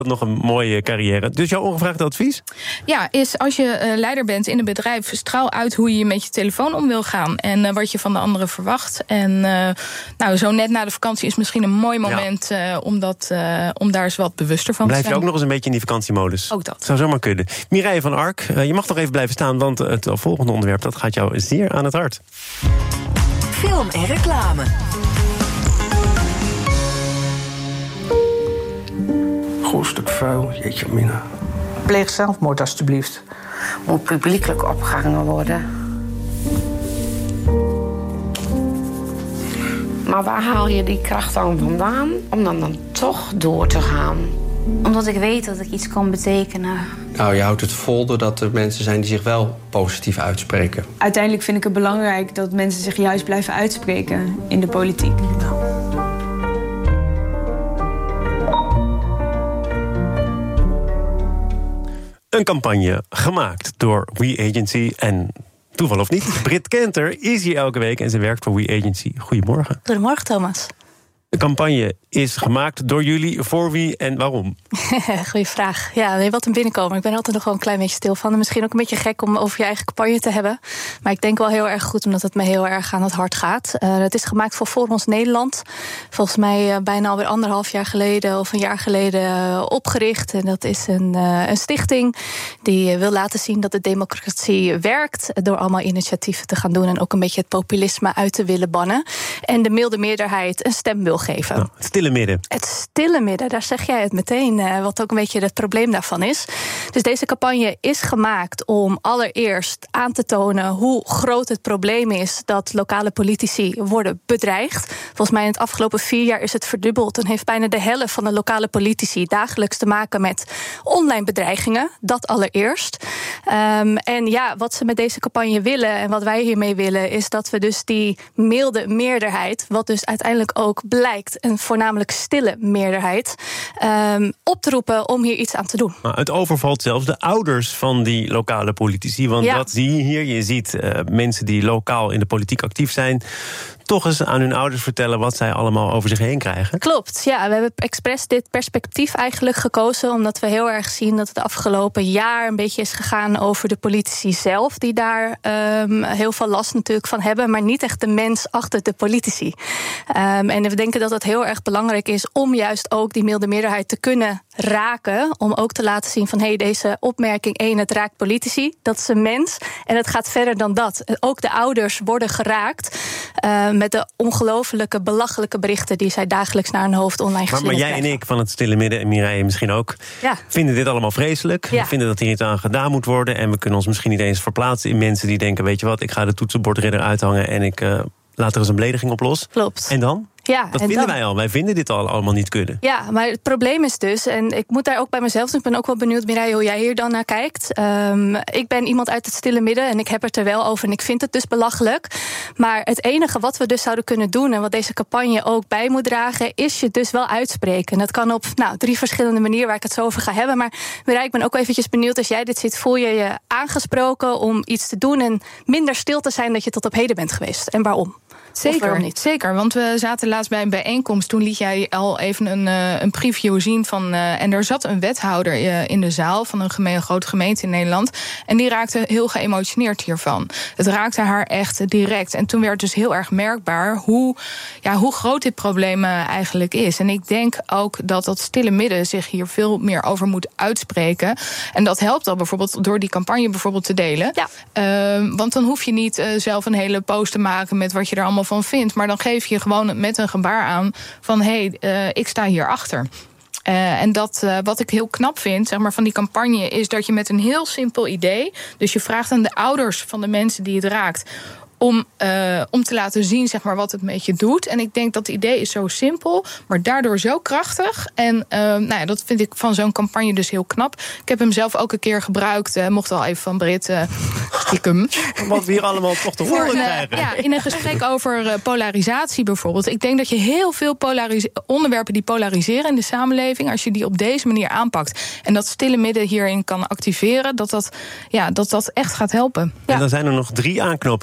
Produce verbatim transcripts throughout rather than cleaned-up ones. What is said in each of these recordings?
nog een mooie carrière. Dus jouw ongevraagde advies? Ja, is als je uh, leider bent in een bedrijf, straal uit hoe je met je telefoon om wil gaan en uh, wat je van de anderen verwacht. En uh, nou, zo net na de vakantie is misschien een mooi moment ja. uh, om, dat, uh, om daar eens wat bewuster van Blijf te zijn. Blijf je ook nog eens een beetje in die vakantiemodus? Ook dat. Zou zomaar kunnen. Mireille van Ark, uh, je mag nog even blijven staan, want het volgende onderwerp dat gaat jou zeer aan het hart. Film en reclame. Goed stuk vuil, jeetje mina. Pleeg zelfmoord alstublieft. Moet publiekelijk opgehangen worden. Maar waar haal je die kracht dan vandaan om dan, dan toch door te gaan? Omdat ik weet dat ik iets kan betekenen. Nou, je houdt het vol doordat er mensen zijn die zich wel positief uitspreken. Uiteindelijk vind ik het belangrijk dat mensen zich juist blijven uitspreken in de politiek. Een campagne gemaakt door We Agency en, toeval of niet, Brit Kenter is hier elke week en ze werkt voor We Agency. Goedemorgen. Goedemorgen, Thomas. De campagne is gemaakt door jullie, voor wie en waarom? Goeie vraag. Ja, nee, wat een binnenkomen. Ik ben altijd nog wel een klein beetje stil van. En misschien ook een beetje gek om over je eigen campagne te hebben. Maar ik denk wel heel erg goed, omdat het me heel erg aan het hart gaat. Uh, het is gemaakt voor Voor Ons Nederland. Volgens mij uh, bijna alweer anderhalf jaar geleden of een jaar geleden uh, opgericht. En dat is een, uh, een stichting die uh, wil laten zien dat de democratie werkt. Door allemaal initiatieven te gaan doen en ook een beetje het populisme uit te willen bannen. En de milde meerderheid een stem wil geven. Nou, het stille midden. Het stille midden, daar zeg jij het meteen, uh, wat ook een beetje het probleem daarvan is. Dus deze campagne is gemaakt om allereerst aan te tonen hoe groot het probleem is dat lokale politici worden bedreigd. Volgens mij in het afgelopen vier jaar is het verdubbeld en heeft bijna de helft van de lokale politici dagelijks te maken met online bedreigingen. Dat allereerst. Um, en ja, wat ze met deze campagne willen en wat wij hiermee willen, is dat we dus die milde meerderheid, wat dus uiteindelijk ook blijkt, een voornamelijk stille meerderheid, um, op te roepen om hier iets aan te doen. Maar het overvalt zelfs de ouders van die lokale politici. Want ja. dat zie je hier. Je ziet uh, mensen die lokaal in de politiek actief zijn toch eens aan hun ouders vertellen wat zij allemaal over zich heen krijgen. Klopt, ja. We hebben expres dit perspectief eigenlijk gekozen, omdat we heel erg zien dat het de afgelopen jaar een beetje is gegaan over de politici zelf, die daar um, heel veel last natuurlijk van hebben, maar niet echt de mens achter de politici. Um, en we denken dat het heel erg belangrijk is om juist ook die milde meerderheid te kunnen raken, om ook te laten zien van hé, hey, deze opmerking één, het raakt politici, dat is een mens en het gaat verder dan dat. Ook de ouders worden geraakt uh, met de ongelofelijke, belachelijke berichten die zij dagelijks naar hun hoofd online geslingerd Maar, maar jij krijgen. en ik van het stille midden, en Mireille misschien ook, ja. vinden dit allemaal vreselijk. Ja. We vinden dat hier iets aan gedaan moet worden en we kunnen ons misschien niet eens verplaatsen in mensen die denken, weet je wat, ik ga de toetsenbordridder uithangen en ik uh, laat er eens een belediging op los. Klopt. En dan? Ja, dat en vinden dan, wij al. Wij vinden dit al allemaal niet kunnen. Ja, maar het probleem is dus, en ik moet daar ook bij mezelf doen, ik ben ook wel benieuwd, Mireille, hoe jij hier dan naar kijkt. Um, ik ben iemand uit het stille midden en ik heb het er wel over en ik vind het dus belachelijk. Maar het enige wat we dus zouden kunnen doen en wat deze campagne ook bij moet dragen, is je dus wel uitspreken. En dat kan op nou, drie verschillende manieren waar ik het zo over ga hebben. Maar Mireille, ik ben ook eventjes benieuwd, als jij dit ziet, voel je je aangesproken om iets te doen en minder stil te zijn dat je tot op heden bent geweest? En waarom? Zeker, niet? zeker, want we zaten laatst bij een bijeenkomst. Toen liet jij al even een, uh, een preview zien van Uh, en er zat een wethouder uh, in de zaal van een, geme- een grote gemeente in Nederland. En die raakte heel geëmotioneerd hiervan. Het raakte haar echt direct. En toen werd dus heel erg merkbaar hoe, ja, hoe groot dit probleem uh, eigenlijk is. En ik denk ook dat dat stille midden zich hier veel meer over moet uitspreken. En dat helpt al bijvoorbeeld door die campagne bijvoorbeeld te delen. Ja. Uh, want dan hoef je niet uh, zelf een hele post te maken met wat je er allemaal van vindt. Maar dan geef je gewoon met een gebaar aan van hé, hey, uh, ik sta hierachter. Uh, en dat uh, wat ik heel knap vind, zeg maar, van die campagne, is dat je met een heel simpel idee, dus je vraagt aan de ouders van de mensen die het raakt om, uh, om te laten zien, zeg maar, wat het met je doet. En ik denk dat het idee is zo simpel, maar daardoor zo krachtig. En uh, nou ja, dat vind ik van zo'n campagne dus heel knap. Ik heb hem zelf ook een keer gebruikt, uh, mocht al even van Brit uh, stiekem. Wat we hier allemaal toch te horen krijgen. Ja, in een gesprek over uh, polarisatie bijvoorbeeld. Ik denk dat je heel veel polaris- onderwerpen die polariseren in de samenleving, als je die op deze manier aanpakt en dat stille midden hierin kan activeren, dat dat, ja, dat, dat echt gaat helpen. En Ja. dan zijn er nog drie aanknopingspunten.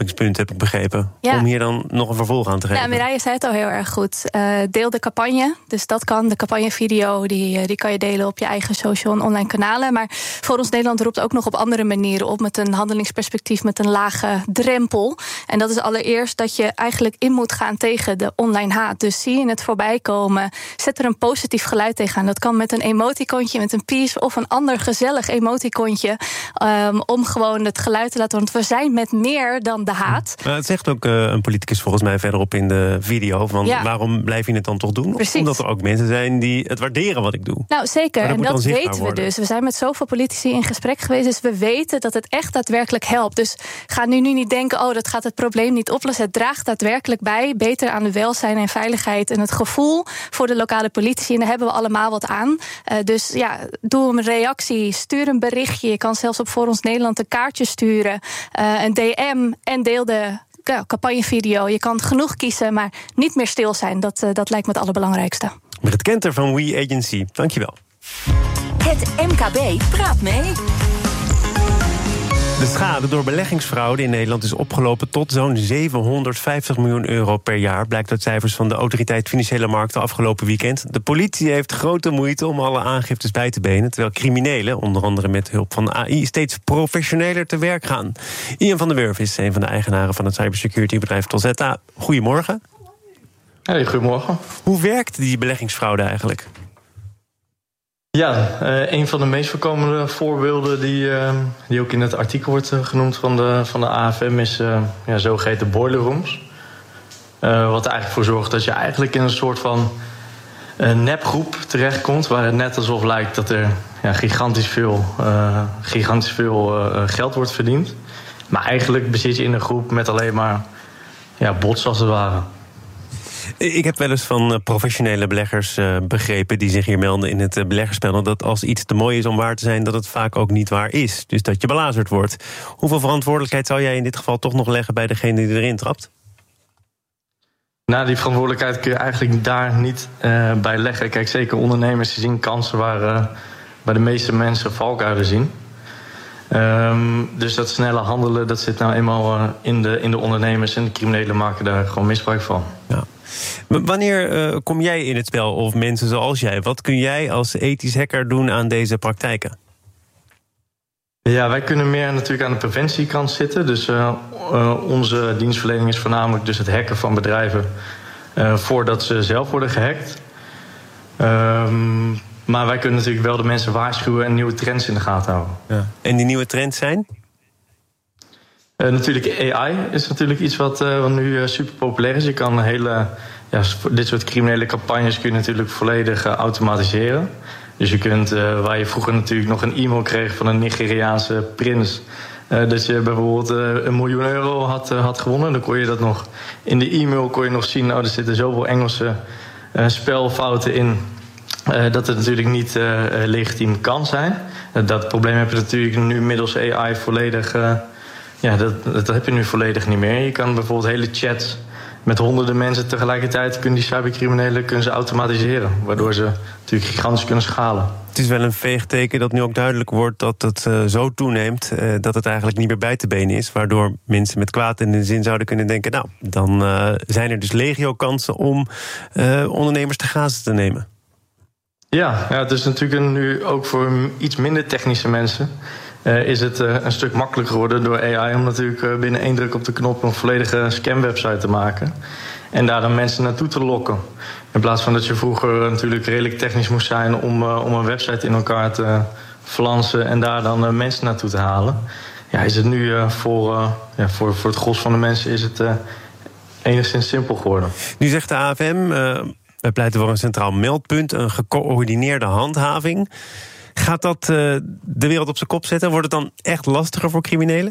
heb ik begrepen. Ja. Om hier dan nog een vervolg aan te geven. Ja, Mireille zei het al heel erg goed. Uh, deel de campagne. Dus dat kan. De campagnevideo die, die kan je delen op je eigen social en online kanalen. Maar Voor Ons Nederland roept ook nog op andere manieren op, met een handelingsperspectief, met een lage drempel. En dat is allereerst dat je eigenlijk in moet gaan tegen de online haat. Dus zie je het voorbij komen, zet er een positief geluid tegenaan. Dat kan met een emoticontje, met een peace of een ander gezellig emoticontje. Um, om gewoon het geluid te laten. Want we zijn met meer dan de haat. Maar het zegt ook uh, een politicus volgens mij verderop in de video. Van ja. Waarom blijf je het dan toch doen? Precies. Omdat er ook mensen zijn die het waarderen wat ik doe. Nou zeker, dat en dat weten we worden. dus. We zijn met zoveel politici in gesprek geweest. Dus we weten dat het echt daadwerkelijk helpt. Dus ga nu, nu niet denken, oh, dat gaat het probleem niet oplossen. Het draagt daadwerkelijk bij, beter aan de welzijn en veiligheid en het gevoel voor de lokale politici. En daar hebben we allemaal wat aan. Uh, dus ja, doe een reactie, stuur een berichtje. Je kan zelfs op Voor Ons Nederland een kaartje sturen, uh, een D M en deel de ja, campagnevideo. Je kan genoeg kiezen, maar niet meer stil zijn. Dat, uh, dat lijkt me het allerbelangrijkste. Merit Kenter van We Agency, dankjewel. Het M K B praat mee. De schade door beleggingsfraude in Nederland is opgelopen tot zo'n zevenhonderdvijftig miljoen euro per jaar, blijkt uit cijfers van de Autoriteit Financiële Markten afgelopen weekend. De politie heeft grote moeite om alle aangiftes bij te benen, terwijl criminelen, onder andere met hulp van A I, steeds professioneler te werk gaan. Ian van der Wurf is een van de eigenaren van het cybersecurity-bedrijf Tolzeta. Goedemorgen. Hey, goedemorgen. Hoe werkt die beleggingsfraude eigenlijk? Ja, uh, een van de meest voorkomende voorbeelden die, uh, die ook in het artikel wordt uh, genoemd van de, van de A F M is uh, ja, zogeheten boiler rooms. Uh, wat er eigenlijk voor zorgt dat je eigenlijk in een soort van uh, nepgroep terechtkomt, waar het net alsof lijkt dat er ja, gigantisch veel, uh, gigantisch veel uh, geld wordt verdiend. Maar eigenlijk bezit je in een groep met alleen maar ja, bots als het ware. Ik heb wel eens van professionele beleggers uh, begrepen die zich hier melden in het uh, beleggerspanel, dat als iets te mooi is om waar te zijn, dat het vaak ook niet waar is. Dus dat je belazerd wordt. Hoeveel verantwoordelijkheid zou jij in dit geval toch nog leggen bij degene die erin trapt? Nou, die verantwoordelijkheid kun je eigenlijk daar niet uh, bij leggen. Kijk, zeker ondernemers die zien kansen waar, uh, waar de meeste mensen valkuilen zien. Um, dus dat snelle handelen, dat zit nou eenmaal uh, in, de, in de ondernemers, en de criminelen maken daar gewoon misbruik van. Ja. Wanneer uh, kom jij in het spel, of mensen zoals jij? Wat kun jij als ethisch hacker doen aan deze praktijken? Ja, wij kunnen meer natuurlijk aan de preventiekant zitten. Dus uh, uh, onze dienstverlening is voornamelijk dus het hacken van bedrijven uh, voordat ze zelf worden gehackt. Um, maar wij kunnen natuurlijk wel de mensen waarschuwen en nieuwe trends in de gaten houden. Ja. En die nieuwe trends zijn? Uh, natuurlijk A I is natuurlijk iets wat, uh, wat nu uh, super populair is. Je kan hele, ja, dit soort criminele campagnes kun je natuurlijk volledig uh, automatiseren. Dus je kunt, uh, waar je vroeger natuurlijk nog een e-mail kreeg van een Nigeriaanse prins, Uh, dat je bijvoorbeeld uh, een miljoen euro had, uh, had gewonnen. Dan kon je dat nog in de e-mail kon je nog zien, nou, er zitten zoveel Engelse uh, spelfouten in, Uh, dat het natuurlijk niet uh, legitiem kan zijn. Uh, dat probleem heb je natuurlijk nu middels A I volledig. Uh, ja, dat, dat heb je nu volledig niet meer. Je kan bijvoorbeeld hele chats met honderden mensen tegelijkertijd, kunnen die cybercriminelen kunnen ze automatiseren, waardoor ze natuurlijk gigantisch kunnen schalen. Het is wel een veegteken dat nu ook duidelijk wordt dat het uh, zo toeneemt uh, dat het eigenlijk niet meer bij te benen is, waardoor mensen met kwaad in de zin zouden kunnen denken, nou, dan uh, zijn er dus legio kansen om uh, ondernemers te grazen te nemen. Ja, ja, het is natuurlijk nu ook voor iets minder technische mensen Uh, is het uh, een stuk makkelijker geworden door A I om natuurlijk uh, binnen één druk op de knop een volledige scamwebsite te maken. En daar dan mensen naartoe te lokken. In plaats van dat je vroeger natuurlijk redelijk technisch moest zijn om, uh, om een website in elkaar te flansen en daar dan uh, mensen naartoe te halen. Ja, is het nu uh, voor, uh, ja, voor, voor het gros van de mensen is het uh, enigszins simpel geworden. Nu zegt de A F M, uh, wij pleiten voor een centraal meldpunt, een gecoördineerde handhaving. Gaat dat uh, de wereld op zijn kop zetten? Wordt het dan echt lastiger voor criminelen?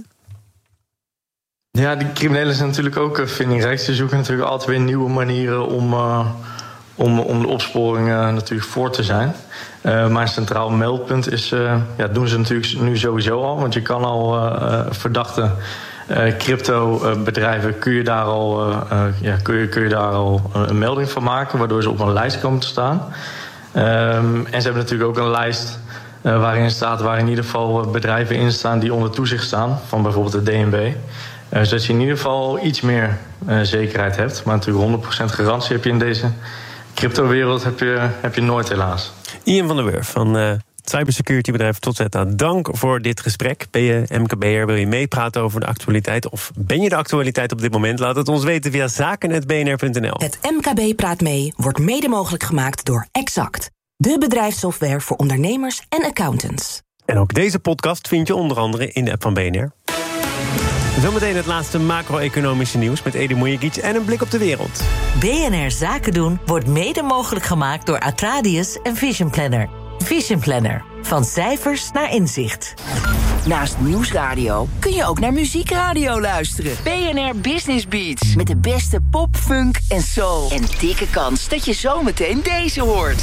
Ja, die criminelen zijn natuurlijk ook uh, vindingrijk. Ze zoeken natuurlijk altijd weer nieuwe manieren om, uh, om, om de opsporing uh, natuurlijk voor te zijn. Uh, maar een centraal meldpunt is, uh, ja, doen ze natuurlijk nu sowieso al. Want je kan al uh, verdachte uh, crypto-bedrijven, kun je daar al, uh, uh, ja, kun je, kun je daar al een melding van maken, waardoor ze op een lijst komen te staan. Um, en ze hebben natuurlijk ook een lijst Uh, waarin staat waar in ieder geval bedrijven in staan die onder toezicht staan, van bijvoorbeeld de D N B. Uh, zodat je in ieder geval iets meer uh, zekerheid hebt. Maar natuurlijk honderd procent garantie heb je in deze cryptowereld heb je, heb je nooit helaas. Ian van der Wurf van uh, cybersecurity-bedrijf Totzeta. Dank voor dit gesprek. Ben je M K B'er, wil je meepraten over de actualiteit? Of ben je de actualiteit op dit moment? Laat het ons weten via zaken punt b n r punt n l. Het M K B Praat Mee wordt mede mogelijk gemaakt door Exact. De bedrijfssoftware voor ondernemers en accountants. En ook deze podcast vind je onder andere in de app van B N R. Zometeen het laatste macro-economische nieuws met Ede Mujagic en een blik op de wereld. B N R Zaken doen wordt mede mogelijk gemaakt door Atradius en Vision Planner. Vision Planner. Van cijfers naar inzicht. Naast Nieuwsradio kun je ook naar muziekradio luisteren. B N R Business Beats. Met de beste pop, funk en soul. En dikke kans dat je zometeen deze hoort.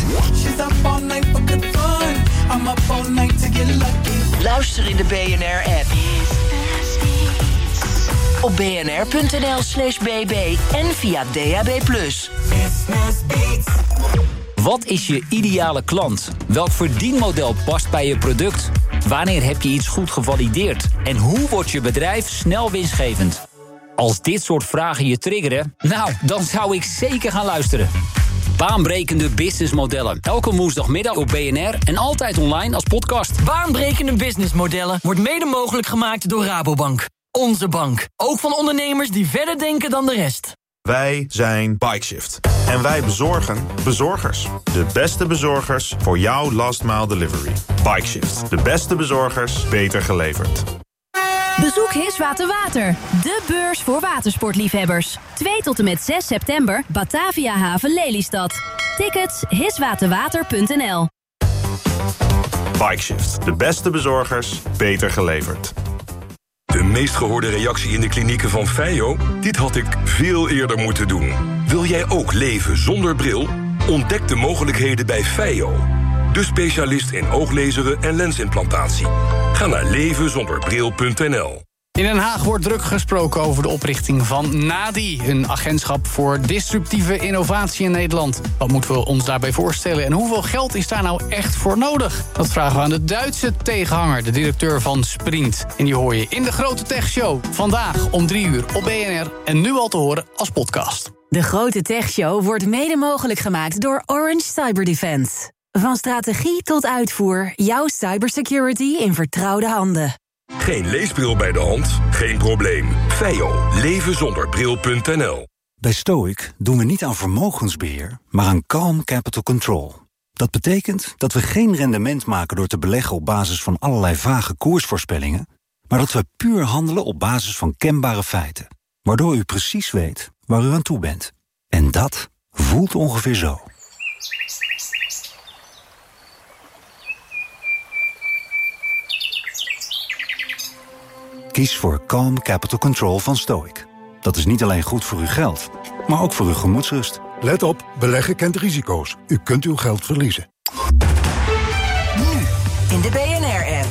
Luister in de B N R-app. Op b n r punt n l slash b b en via D A B plus. Wat is je ideale klant? Welk verdienmodel past bij je product? Wanneer heb je iets goed gevalideerd? En hoe wordt je bedrijf snel winstgevend? Als dit soort vragen je triggeren, nou, dan zou ik zeker gaan luisteren. Baanbrekende businessmodellen. Elke woensdagmiddag op B N R en altijd online als podcast. Baanbrekende businessmodellen wordt mede mogelijk gemaakt door Rabobank. Onze bank. Ook van ondernemers die verder denken dan de rest. Wij zijn Bikeshift. En wij bezorgen bezorgers. De beste bezorgers voor jouw last mile delivery. Bikeshift. De beste bezorgers, beter geleverd. Bezoek Hiswater Water, de beurs voor watersportliefhebbers. twee tot en met zes september, Batavia Haven Lelystad. Tickets hiswaterwater punt n l. Bikeshift. De beste bezorgers, beter geleverd. De meest gehoorde reactie in de klinieken van Feio? Dit had ik veel eerder moeten doen. Wil jij ook leven zonder bril? Ontdek de mogelijkheden bij Feio. De specialist in ooglezeren en lensimplantatie. Ga naar leven zonder bril punt n l. In Den Haag wordt druk gesproken over de oprichting van NADI... een agentschap voor disruptieve innovatie in Nederland. Wat moeten we ons daarbij voorstellen en hoeveel geld is daar nou echt voor nodig? Dat vragen we aan de Duitse tegenhanger, de directeur van Sprint. En die hoor je in de Grote Tech Show. Vandaag om drie uur op B N R en nu al te horen als podcast. De Grote Tech Show wordt mede mogelijk gemaakt door Orange Cyber Defense. Van strategie tot uitvoer, jouw cybersecurity in vertrouwde handen. Geen leesbril bij de hand? Geen probleem. Feio. leven zonder bril punt n l. Bij Stoic doen we niet aan vermogensbeheer, maar aan calm capital control. Dat betekent dat we geen rendement maken door te beleggen op basis van allerlei vage koersvoorspellingen, maar dat we puur handelen op basis van kenbare feiten. Waardoor u precies weet waar u aan toe bent. En dat voelt ongeveer zo. Kies voor Calm Capital Control van Stoic. Dat is niet alleen goed voor uw geld, maar ook voor uw gemoedsrust. Let op, beleggen kent risico's. U kunt uw geld verliezen. Nu, in de B N R-app.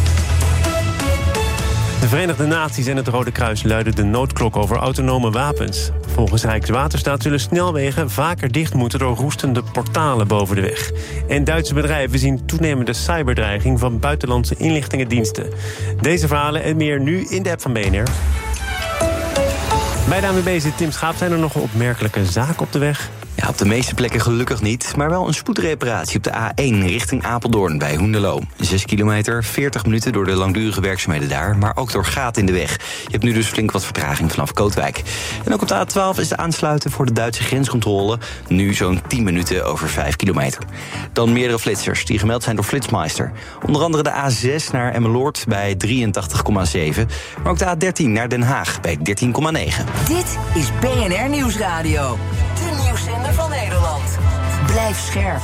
De Verenigde Naties en het Rode Kruis luiden de noodklok over autonome wapens. Volgens Rijkswaterstaat zullen snelwegen vaker dicht moeten door roestende portalen boven de weg. En Duitse bedrijven zien toenemende cyberdreiging van buitenlandse inlichtingendiensten. Deze verhalen en meer nu in de app van B N R. Bij de A N W B zit Tim Schaap. Zijn er nog een opmerkelijke zaken op de weg? Ja, op de meeste plekken gelukkig niet, maar wel een spoedreparatie op de A één richting Apeldoorn bij Hoenderloo. Zes kilometer, veertig minuten door de langdurige werkzaamheden daar, maar ook door gaten in de weg. Je hebt nu dus flink wat vertraging vanaf Kootwijk. En ook op de A twaalf is de aansluiten voor de Duitse grenscontrole nu zo'n tien minuten over vijf kilometer. Dan meerdere flitsers die gemeld zijn door Flitsmeister. Onder andere de A zes naar Emmeloord bij drieëntachtig komma zeven, maar ook de A dertien naar Den Haag bij dertien komma negen. Dit is B N R Nieuwsradio. De nieuwszender van Nederland. Blijf scherp.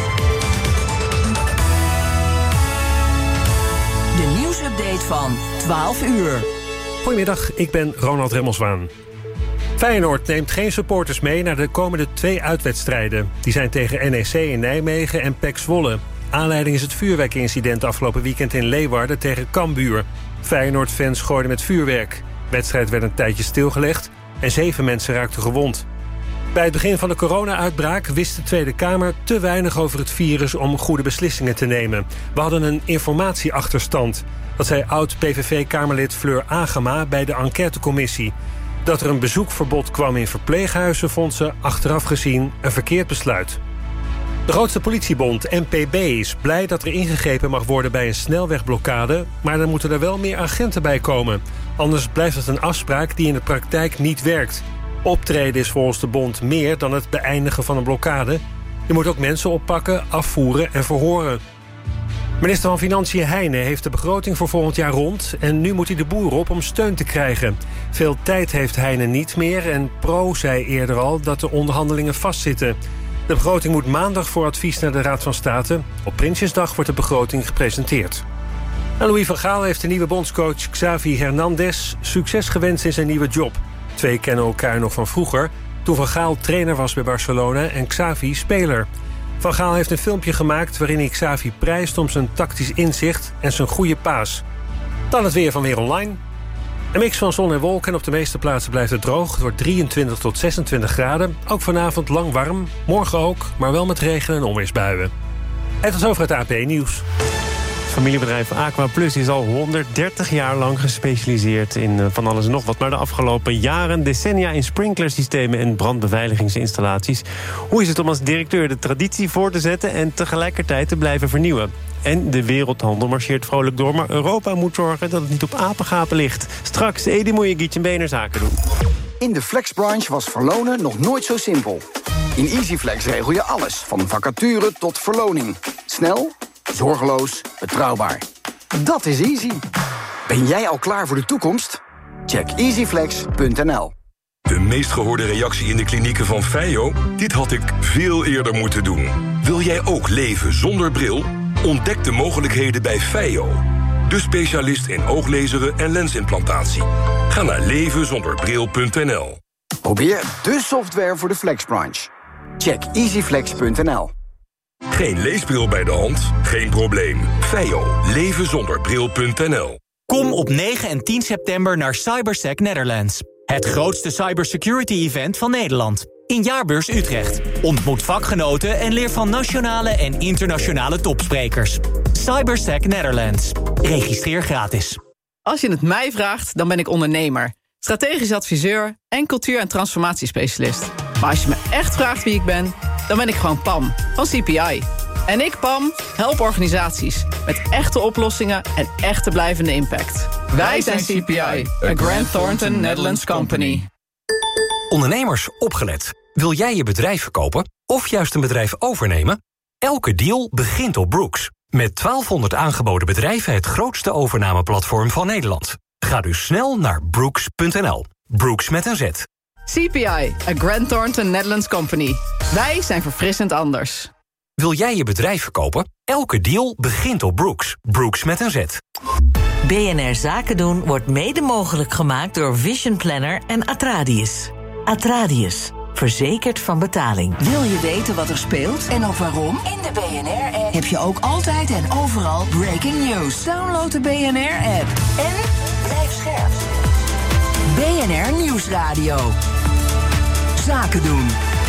De nieuwsupdate van twaalf uur. Goedemiddag, ik ben Ronald Remmelswaan. Feyenoord neemt geen supporters mee naar de komende twee uitwedstrijden. Die zijn tegen N E C in Nijmegen en P E C Zwolle. Aanleiding is het vuurwerkincident afgelopen weekend in Leeuwarden tegen Cambuur. Feyenoord-fans gooiden met vuurwerk. De wedstrijd werd een tijdje stilgelegd en zeven mensen raakten gewond. Bij het begin van de corona-uitbraak wist de Tweede Kamer te weinig over het virus om goede beslissingen te nemen. We hadden een informatieachterstand. Dat zei oud-P V V-Kamerlid Fleur Agema bij de enquêtecommissie. Dat er een bezoekverbod kwam in verpleeghuizen vond ze achteraf gezien een verkeerd besluit. De grootste politiebond, N P B, is blij dat er ingegrepen mag worden bij een snelwegblokkade, maar dan moeten er wel meer agenten bij komen. Anders blijft het een afspraak die in de praktijk niet werkt. Optreden is volgens de bond meer dan het beëindigen van een blokkade. Je moet ook mensen oppakken, afvoeren en verhoren. Minister van Financiën Heijnen heeft de begroting voor volgend jaar rond en nu moet hij de boer op om steun te krijgen. Veel tijd heeft Heijnen niet meer en Pro zei eerder al dat de onderhandelingen vastzitten. De begroting moet maandag voor advies naar de Raad van State. Op Prinsjesdag wordt de begroting gepresenteerd. En Louis van Gaal heeft de nieuwe bondscoach Xavi Hernandez succes gewenst in zijn nieuwe job. Twee kennen elkaar nog van vroeger, toen Van Gaal trainer was bij Barcelona en Xavi speler. Van Gaal heeft een filmpje gemaakt waarin hij Xavi prijst om zijn tactisch inzicht en zijn goede paas. Dan het weer van Weer Online. Een mix van zon en wolken en op de meeste plaatsen blijft het droog. Het wordt drieëntwintig tot zesentwintig graden. Ook vanavond lang warm, morgen ook, maar wel met regen en onweersbuien. En tot zover het A P Nieuws. Het familiebedrijf Aqua Plus is al honderddertig jaar lang gespecialiseerd in van alles en nog wat. Maar de afgelopen jaren decennia in sprinklersystemen en brandbeveiligingsinstallaties. Hoe is het om als directeur de traditie voor te zetten en tegelijkertijd te blijven vernieuwen? En de wereldhandel marcheert vrolijk door, maar Europa moet zorgen dat het niet op apengapen ligt. Straks Edi Moejegietje en B N R Zaken doen. In de flexbranche was verlonen nog nooit zo simpel. In EasyFlex regel je alles, van vacature tot verloning. Snel, zorgeloos, betrouwbaar. Dat is easy. Ben jij al klaar voor de toekomst? Check easyflex punt n l. De meest gehoorde reactie in de klinieken van Feio? Dit had ik veel eerder moeten doen. Wil jij ook leven zonder bril? Ontdek de mogelijkheden bij Feio. De specialist in ooglezeren en lensimplantatie. Ga naar leven zonder bril punt n l. Probeer de software voor de flexbranche. Check easyflex punt n l. Geen leesbril bij de hand? Geen probleem. Feio. leven zonder bril punt n l. Kom op negen en tien september naar Cybersec Netherlands. Het grootste cybersecurity-event van Nederland. In Jaarbeurs Utrecht. Ontmoet vakgenoten en leer van nationale en internationale topsprekers. Cybersec Netherlands. Registreer gratis. Als je het mij vraagt, dan ben ik ondernemer, strategisch adviseur en cultuur- en transformatiespecialist. Maar als je me echt vraagt wie ik ben, dan ben ik gewoon Pam van C P I. En ik, Pam, help organisaties met echte oplossingen en echte blijvende impact. Wij zijn C P I, a Grant Thornton Netherlands company. Ondernemers, opgelet. Wil jij je bedrijf verkopen of juist een bedrijf overnemen? Elke deal begint op Brooks. Met twaalfhonderd aangeboden bedrijven het grootste overnameplatform van Nederland. Ga dus snel naar brooks punt n l. Brooks met een Z. C P I, a Grant Thornton Netherlands company. Wij zijn verfrissend anders. Wil jij je bedrijf verkopen? Elke deal begint op Brooks. Brooks met een Z. B N R Zaken doen wordt mede mogelijk gemaakt door Vision Planner en Atradius. Atradius. Verzekerd van betaling. Wil je weten wat er speelt en ook waarom? In de B N R-app heb je ook altijd en overal breaking news. Download de B N R-app en blijf scherp. B N R Nieuwsradio. Zaken doen.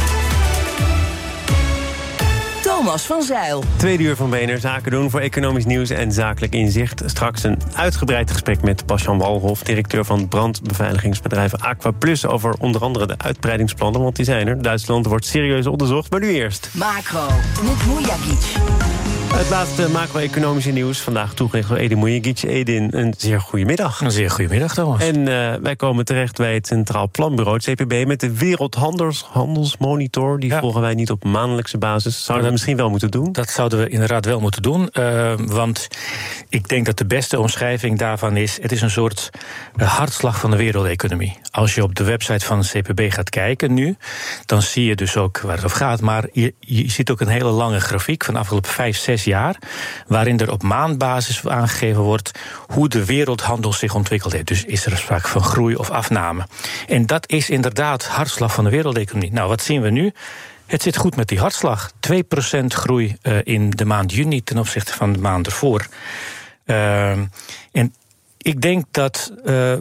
Thomas van Zeil. Tweede uur van B N R Zaken doen voor economisch nieuws en zakelijk inzicht. Straks een uitgebreid gesprek met Bas-Jan Walhof, directeur van brandbeveiligingsbedrijf Aqua Plus, over onder andere de uitbreidingsplannen, want die zijn er. Duitsland wordt serieus onderzocht, maar nu eerst. Macro, met Moejagic. Het laatste macro-economische nieuws. Vandaag toegericht door Edin Moejegic. Edin, een zeer goede middag. Een zeer goede middag, Thomas. En uh, wij komen terecht bij het Centraal Planbureau, het C P B, met de Wereldhandelsmonitor. Die ja. volgen wij niet op maandelijkse basis. Zouden we dat misschien wel moeten doen? Dat zouden we inderdaad wel moeten doen. Uh, want ik denk dat de beste omschrijving daarvan is, het is een soort uh, hartslag van de wereldeconomie. Als je op de website van het C P B gaat kijken nu, dan zie je dus ook waar het over gaat. Maar je, je ziet ook een hele lange grafiek van de afgelopen vijf, zes jaar, waarin er op maandbasis aangegeven wordt hoe de wereldhandel zich ontwikkeld heeft. Dus is er sprake van groei of afname. En dat is inderdaad hartslag van de wereldeconomie. Nou, wat zien we nu? Het zit goed met die hartslag. twee procent groei uh, in de maand juni ten opzichte van de maand ervoor. Uh, en ik denk dat, uh, uh,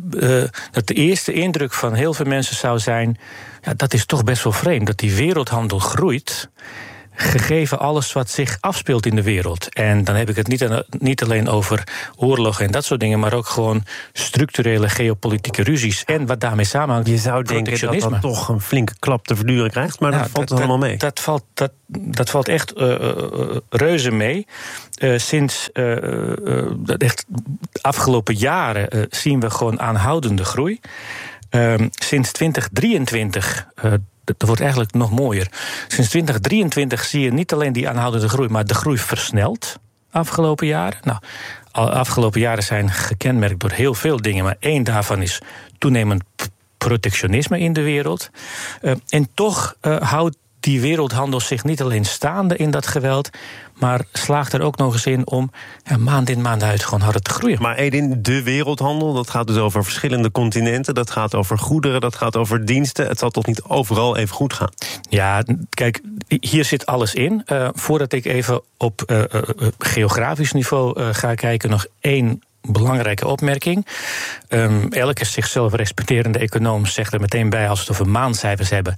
dat de eerste indruk van heel veel mensen zou zijn... Ja, dat is toch best wel vreemd, dat die wereldhandel groeit... gegeven alles wat zich afspeelt in de wereld. En dan heb ik het niet, niet alleen over oorlogen en dat soort dingen... maar ook gewoon structurele geopolitieke ruzies... en wat daarmee samenhangt. Je zou denken dat dat toch een flinke klap te verduren krijgt... maar ja, dat valt dat, helemaal mee. Dat valt, dat, dat valt echt uh, uh, reuze mee. Uh, sinds uh, uh, echt de afgelopen jaren uh, zien we gewoon aanhoudende groei. Uh, sinds twintig drieëntwintig... Uh, Dat wordt eigenlijk nog mooier. Sinds twintig drieëntwintig zie je niet alleen die aanhoudende groei... maar de groei versnelt afgelopen jaren. Nou, afgelopen jaren zijn gekenmerkt door heel veel dingen... maar één daarvan is toenemend protectionisme in de wereld. Uh, en toch uh, houdt die wereldhandel zich niet alleen staande in dat geweld... maar slaagt er ook nog eens in om ja, maand in maand uit gewoon harder te groeien. Maar Edin, de wereldhandel, dat gaat dus over verschillende continenten... dat gaat over goederen, dat gaat over diensten. Het zal toch niet overal even goed gaan? Ja, kijk, hier zit alles in. Uh, voordat ik even op uh, uh, geografisch niveau uh, ga kijken... nog één belangrijke opmerking. Um, elke zichzelf respecterende econoom zegt er meteen bij... als we het over maandcijfers hebben...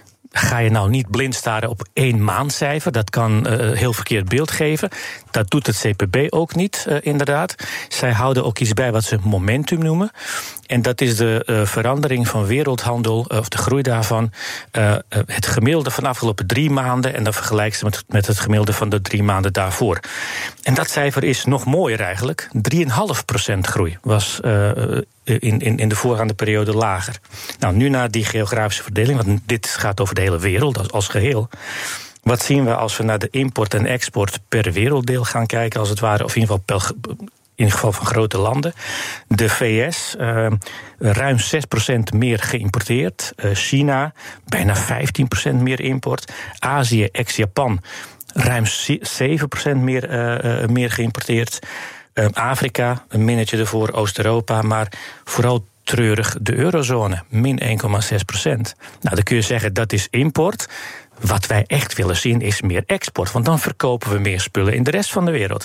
ga je nou niet blind staren op één maandcijfer. Dat kan uh, heel verkeerd beeld geven. Dat doet het C P B ook niet, uh, inderdaad. Zij houden ook iets bij wat ze momentum noemen. En dat is de uh, verandering van wereldhandel, uh, of de groei daarvan... Uh, uh, het gemiddelde van de afgelopen drie maanden... en dan vergelijk ze met, met het gemiddelde van de drie maanden daarvoor. En dat cijfer is nog mooier eigenlijk. drie komma vijf procent groei was uh, in, in, in de voorgaande periode lager. Nou, nu naar die geografische verdeling... want dit gaat over de hele wereld als, als geheel... Wat zien we als we naar de import en export per werelddeel gaan kijken... als het ware, of in ieder geval per, in ieder geval van grote landen. De V S, uh, ruim zes procent meer geïmporteerd. Uh, China, bijna vijftien procent meer import. Azië, ex-Japan, ruim zeven procent meer, uh, uh, meer geïmporteerd. Uh, Afrika, een minnetje ervoor, Oost-Europa, maar vooral... treurig de eurozone, min één komma zes procent. Nou, dan kun je zeggen, dat is import. Wat wij echt willen zien is meer export, want dan verkopen we meer spullen in de rest van de wereld.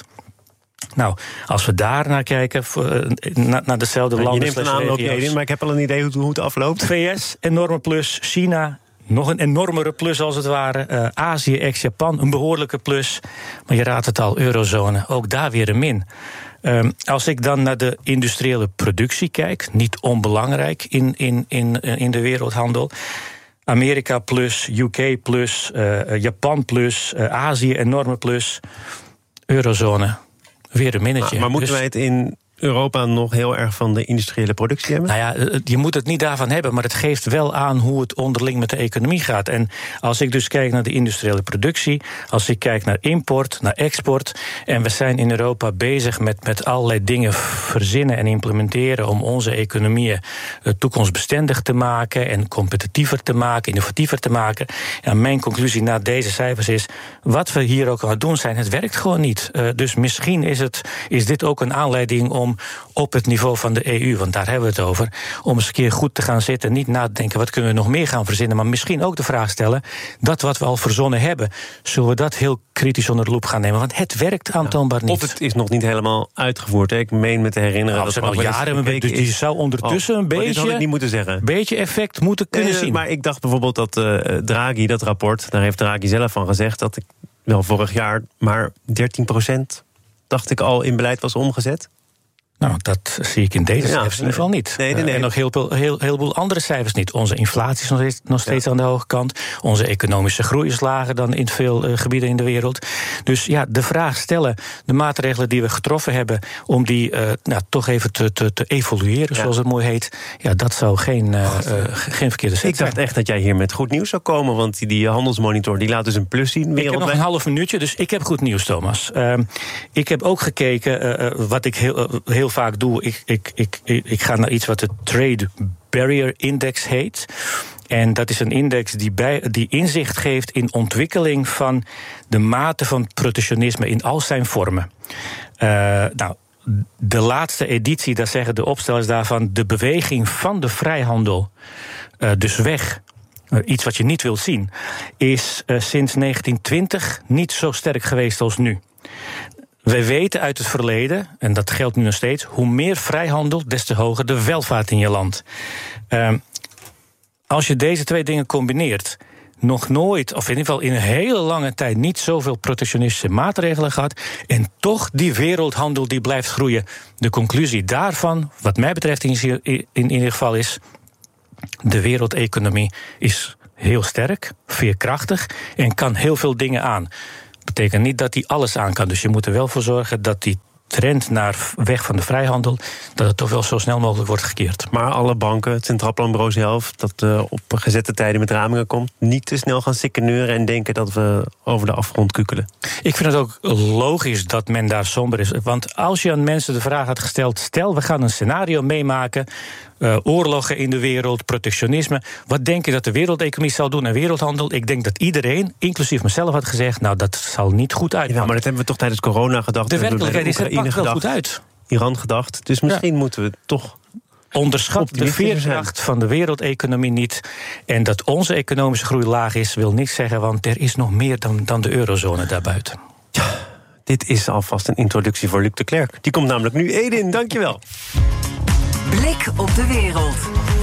Nou, als we daar naar kijken, naar dezelfde nou, landen... Je neemt een aanloopje in, maar ik heb al een idee hoe het afloopt. V S, enorme plus. China, nog een enormere plus als het ware. Uh, Azië, ex-Japan, een behoorlijke plus. Maar je raadt het al, eurozone, ook daar weer een min. Um, als ik dan naar de industriële productie kijk, niet onbelangrijk in, in, in, in de wereldhandel. Amerika plus, U K plus, uh, Japan plus, uh, Azië enorme plus, eurozone weer een minnetje. Maar, maar moeten dus, wij het in Europa nog heel erg van de industriële productie hebben? Nou ja, je moet het niet daarvan hebben, maar het geeft wel aan hoe het onderling met de economie gaat. En als ik dus kijk naar de industriële productie, als ik kijk naar import, naar export, en we zijn in Europa bezig met, met allerlei dingen verzinnen en implementeren om onze economieën toekomstbestendig te maken en competitiever te maken, innovatiever te maken. Ja, mijn conclusie na deze cijfers is, wat we hier ook aan het doen zijn, het werkt gewoon niet. Uh, dus misschien is, het, is dit ook een aanleiding om op het niveau van de E U, want daar hebben we het over, om eens een keer goed te gaan zitten, niet na te denken, wat kunnen we nog meer gaan verzinnen, maar misschien ook de vraag stellen, dat wat we al verzonnen hebben, zullen we dat heel kritisch onder de loep gaan nemen, want het werkt aantoonbaar niet. Of het is nog niet helemaal uitgevoerd. Hè? Ik meen me te herinneren... Nou, dat we al jaren een beetje, dus je zou ondertussen oh, een beetje... Dit had ik niet moeten zeggen. beetje effect moeten kunnen uh, zien. Maar ik dacht bijvoorbeeld dat uh, Draghi, dat rapport, daar heeft Draghi zelf van gezegd, dat ik wel vorig jaar maar dertien procent, dacht ik, al in beleid was omgezet. Nou, dat zie ik in deze cijfers ja, in ieder geval niet. Nee, nee, nee. Uh, en nog heel veel heel, heel andere cijfers niet. Onze inflatie is nog steeds, nog steeds ja. aan de hoge kant. Onze economische groei is lager dan in veel uh, gebieden in de wereld. Dus ja, de vraag stellen, de maatregelen die we getroffen hebben, om die uh, nou, toch even te, te, te evalueren, ja. zoals het mooi heet, ja, dat zou geen, uh, uh, geen verkeerde zet Ik dacht zijn. echt dat jij hier met goed nieuws zou komen, want die, die handelsmonitor die laat dus een plus zien. Ik heb nog een half minuutje, dus ik heb goed nieuws, Thomas. Uh, ik heb ook gekeken, uh, wat ik heel, uh, heel vaak doe. Ik, ik, ik, ik ga naar iets wat de Trade Barrier Index heet. En dat is een index die, bij, die inzicht geeft in ontwikkeling van de mate van protectionisme in al zijn vormen. Uh, nou, de laatste editie, daar zeggen de opstellers daarvan, de beweging van de vrijhandel, uh, dus weg, uh, iets wat je niet wilt zien, is uh, sinds negentien twintig niet zo sterk geweest als nu. Wij weten uit het verleden, en dat geldt nu nog steeds, hoe meer vrijhandel, des te hoger de welvaart in je land. Uh, als je deze twee dingen combineert, nog nooit, of in ieder geval in een hele lange tijd, niet zoveel protectionistische maatregelen gehad, en toch die wereldhandel die blijft groeien. De conclusie daarvan, wat mij betreft in, in, in ieder geval, is: de wereldeconomie is heel sterk, veerkrachtig en kan heel veel dingen aan. Dat betekent niet dat hij alles aan kan. Dus je moet er wel voor zorgen dat die trend naar weg van de vrijhandel, dat het toch wel zo snel mogelijk wordt gekeerd. Maar alle banken, het Centraal Planbureau zelf, dat uh, op gezette tijden met ramingen komt, niet te snel gaan sikkeneuren en denken dat we over de afgrond kukelen. Ik vind het ook logisch dat men daar somber is. Want als je aan mensen de vraag had gesteld, stel we gaan een scenario meemaken, Uh, oorlogen in de wereld, protectionisme. Wat denk je dat de wereldeconomie zal doen en wereldhandel? Ik denk dat iedereen, inclusief mezelf, had gezegd, nou, dat zal niet goed uit. Ja, maar dat hebben we toch tijdens corona gedacht. De werkelijkheid is, het pakt wel gedacht, goed uit. Iran gedacht. Dus misschien ja. moeten we toch onderschat de veerkracht van de wereldeconomie niet. En dat onze economische groei laag is, wil niks zeggen, want er is nog meer dan, dan de eurozone daarbuiten. Ja, dit is alvast een introductie voor Luc de Klerk. Die komt namelijk nu Edin, dankjewel. Blik op de wereld.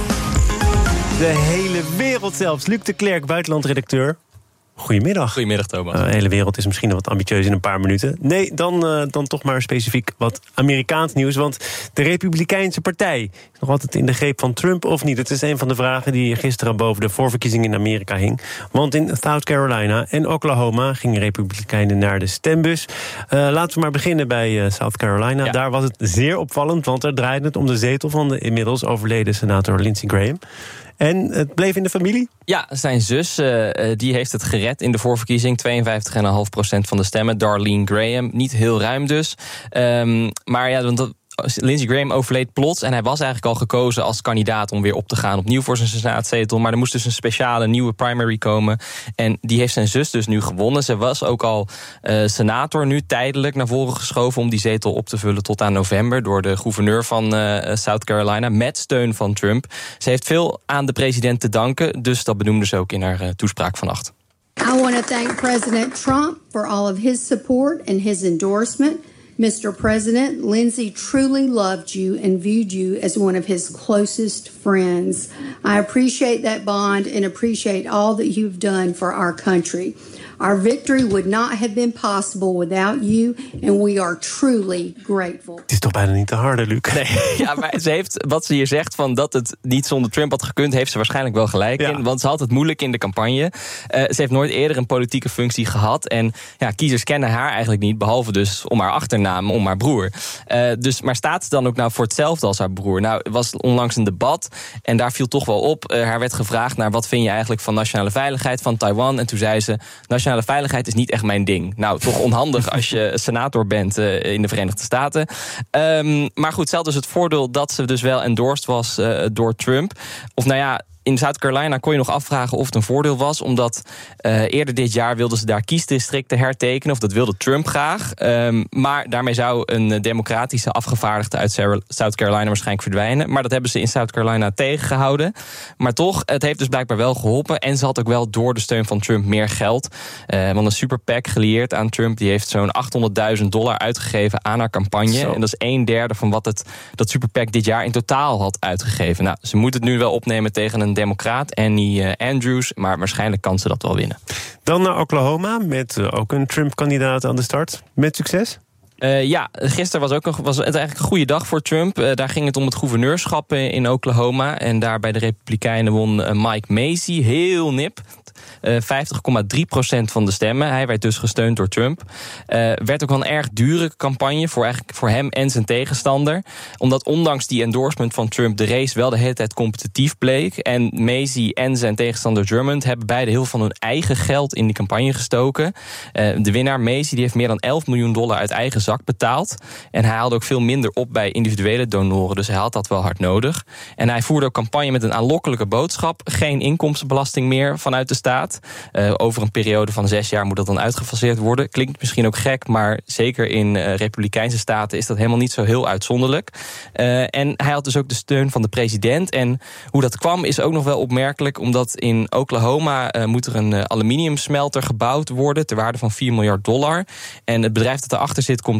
De hele wereld zelfs. Luc de Klerk, buitenlandredacteur. Goedemiddag. Goedemiddag, Thomas. Uh, de hele wereld is misschien wat ambitieus in een paar minuten. Nee, dan, uh, dan toch maar specifiek wat Amerikaans nieuws. Want de Republikeinse Partij is nog altijd in de greep van Trump of niet? Het is een van de vragen die gisteren boven de voorverkiezingen in Amerika hing. Want in South Carolina en Oklahoma gingen Republikeinen naar de stembus. Uh, laten we maar beginnen bij uh, South Carolina. Ja. Daar was het zeer opvallend, want er draaide het om de zetel van de inmiddels overleden senator Lindsey Graham. En het bleef in de familie? Ja, zijn zus uh, die heeft het gered in de voorverkiezing. tweeënvijftig komma vijf procent van de stemmen. Darlene Graham, niet heel ruim dus. Um, maar ja, want dat, Lindsey Graham overleed plots en hij was eigenlijk al gekozen als kandidaat om weer op te gaan opnieuw voor zijn senaatzetel. Maar er moest dus een speciale nieuwe primary komen. En die heeft zijn zus dus nu gewonnen. Ze was ook al uh, senator, nu tijdelijk naar voren geschoven om die zetel op te vullen tot aan november door de gouverneur van uh, South Carolina met steun van Trump. Ze heeft veel aan de president te danken, dus dat benoemde ze ook in haar uh, toespraak vannacht. I want to thank President Trump for all of his support and his endorsement. Mister President, Lindsey truly loved you and viewed you as one of his closest friends. I appreciate that bond and appreciate all that you've done for our country. Our victory would not have been possible without you, and we are truly grateful. Het is toch bijna niet te harde, Luc? Nee, ja, maar ze heeft, wat ze hier zegt, van dat het niet zonder Trump had gekund, heeft ze waarschijnlijk wel gelijk ja. in. Want ze had het moeilijk in de campagne. Uh, ze heeft nooit eerder een politieke functie gehad. En ja, kiezers kennen haar eigenlijk niet, behalve dus om haar achternaam, om haar broer. Uh, dus, maar staat ze dan ook nou voor hetzelfde als haar broer? Nou, er was onlangs een debat en daar viel toch wel op. Uh, haar werd gevraagd naar wat vind je eigenlijk van nationale veiligheid van Taiwan? En toen zei ze, nationale veiligheid is niet echt mijn ding. Nou, toch onhandig als je senator bent uh, in de Verenigde Staten. Um, maar goed, ze had dus het voordeel dat ze dus wel endorsed was uh, door Trump. Of nou ja, in South Carolina kon je nog afvragen of het een voordeel was, omdat uh, eerder dit jaar wilden ze daar kiesdistricten hertekenen, of dat wilde Trump graag. Um, maar daarmee zou een democratische afgevaardigde uit South Carolina waarschijnlijk verdwijnen. Maar dat hebben ze in South Carolina tegengehouden. Maar toch, het heeft dus blijkbaar wel geholpen. En ze had ook wel door de steun van Trump meer geld. Uh, want een super PAC gelieerd aan Trump, die heeft zo'n achthonderdduizend dollar uitgegeven aan haar campagne. Zo. En dat is een derde van wat het, dat super PAC dit jaar in totaal had uitgegeven. Nou, ze moet het nu wel opnemen tegen een democraat, Annie uh, Andrews, maar waarschijnlijk kan ze dat wel winnen. Dan naar Oklahoma, met uh, ook een Trump-kandidaat aan de start. Met succes? Uh, ja, gisteren was, ook een, was het eigenlijk een goede dag voor Trump. Uh, daar ging het om het gouverneurschap in Oklahoma. En daar bij de Republikeinen won uh, Mike Macy, heel nip. Uh, vijftig komma drie procent van de stemmen. Hij werd dus gesteund door Trump. Uh, werd ook wel een erg dure campagne voor, eigenlijk voor hem en zijn tegenstander. Omdat ondanks die endorsement van Trump de race wel de hele tijd competitief bleek. En Macy en zijn tegenstander Drummond hebben beide heel veel van hun eigen geld in die campagne gestoken. Uh, de winnaar Macy die heeft meer dan elf miljoen dollar uit eigen zak betaald. En hij haalde ook veel minder op bij individuele donoren. Dus hij had dat wel hard nodig. En hij voerde ook campagne met een aanlokkelijke boodschap. Geen inkomstenbelasting meer vanuit de staat. Uh, over een periode van zes jaar moet dat dan uitgefaseerd worden. Klinkt misschien ook gek, maar zeker in uh, Republikeinse staten is dat helemaal niet zo heel uitzonderlijk. Uh, en hij had dus ook de steun van de president. En hoe dat kwam is ook nog wel opmerkelijk, omdat in Oklahoma uh, moet er een uh, aluminiumsmelter gebouwd worden ter waarde van vier miljard dollar. En het bedrijf dat erachter zit komt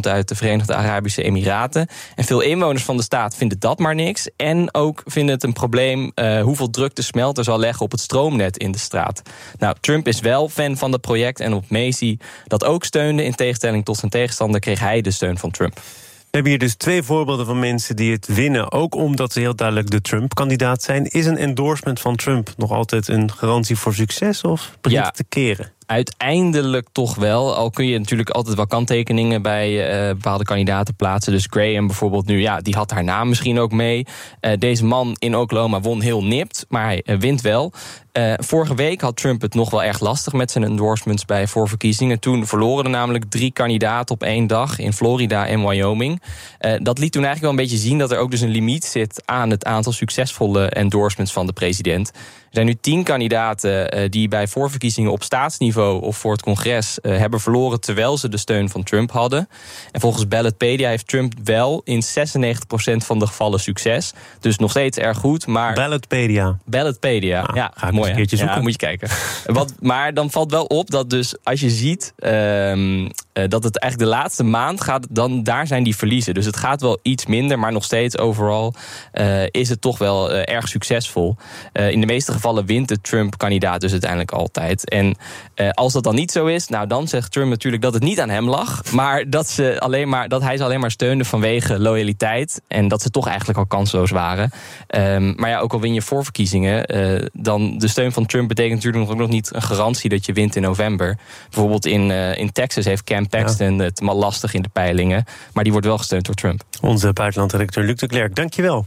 komt uit de Verenigde Arabische Emiraten. En veel inwoners van de staat vinden dat maar niks. En ook vinden het een probleem uh, hoeveel druk de smelter zal leggen op het stroomnet in de straat. Nou, Trump is wel fan van het project en op Macy dat ook steunde. In tegenstelling tot zijn tegenstander kreeg hij de steun van Trump. We hebben hier dus twee voorbeelden van mensen die het winnen, ook omdat ze heel duidelijk de Trump-kandidaat zijn. Is een endorsement van Trump nog altijd een garantie voor succes of begint ja. het te keren? Uiteindelijk toch wel. Al kun je natuurlijk altijd wel kanttekeningen bij uh, bepaalde kandidaten plaatsen. Dus Graham bijvoorbeeld nu, ja, die had haar naam misschien ook mee. Uh, deze man in Oklahoma won heel nipt, maar hij uh, wint wel. Uh, vorige week had Trump het nog wel erg lastig met zijn endorsements bij voorverkiezingen. Toen verloren er namelijk drie kandidaten op één dag in Florida en Wyoming. Uh, dat liet toen eigenlijk wel een beetje zien dat er ook dus een limiet zit aan het aantal succesvolle endorsements van de president. Er zijn nu tien kandidaten uh, die bij voorverkiezingen op staatsniveau of voor het congres uh, hebben verloren terwijl ze de steun van Trump hadden. En volgens Ballotpedia heeft Trump wel in zesennegentig procent van de gevallen succes. Dus nog steeds erg goed, maar... Ballotpedia. Ballotpedia, nou, ja, ga ik mooi. Een keertje zoeken. Ja, moet je kijken. Wat, maar dan valt wel op dat dus als je ziet uh, uh, dat het eigenlijk de laatste maand gaat, dan daar zijn die verliezen. Dus het gaat wel iets minder, maar nog steeds overal uh, is het toch wel uh, erg succesvol. Uh, in de meeste gevallen wint de Trump-kandidaat dus uiteindelijk altijd. En uh, als dat dan niet zo is, nou dan zegt Trump natuurlijk dat het niet aan hem lag, maar dat, ze alleen maar, dat hij ze alleen maar steunde vanwege loyaliteit en dat ze toch eigenlijk al kansloos waren. Um, maar ja, ook al win je voorverkiezingen, uh, dan de steun van Trump betekent natuurlijk nog ook nog niet een garantie dat je wint in november. Bijvoorbeeld in, uh, in Texas heeft Cam Paxton ja. het maar lastig in de peilingen, maar die wordt wel gesteund door Trump. Onze buitenlandredacteur Luc de Klerk, dankjewel.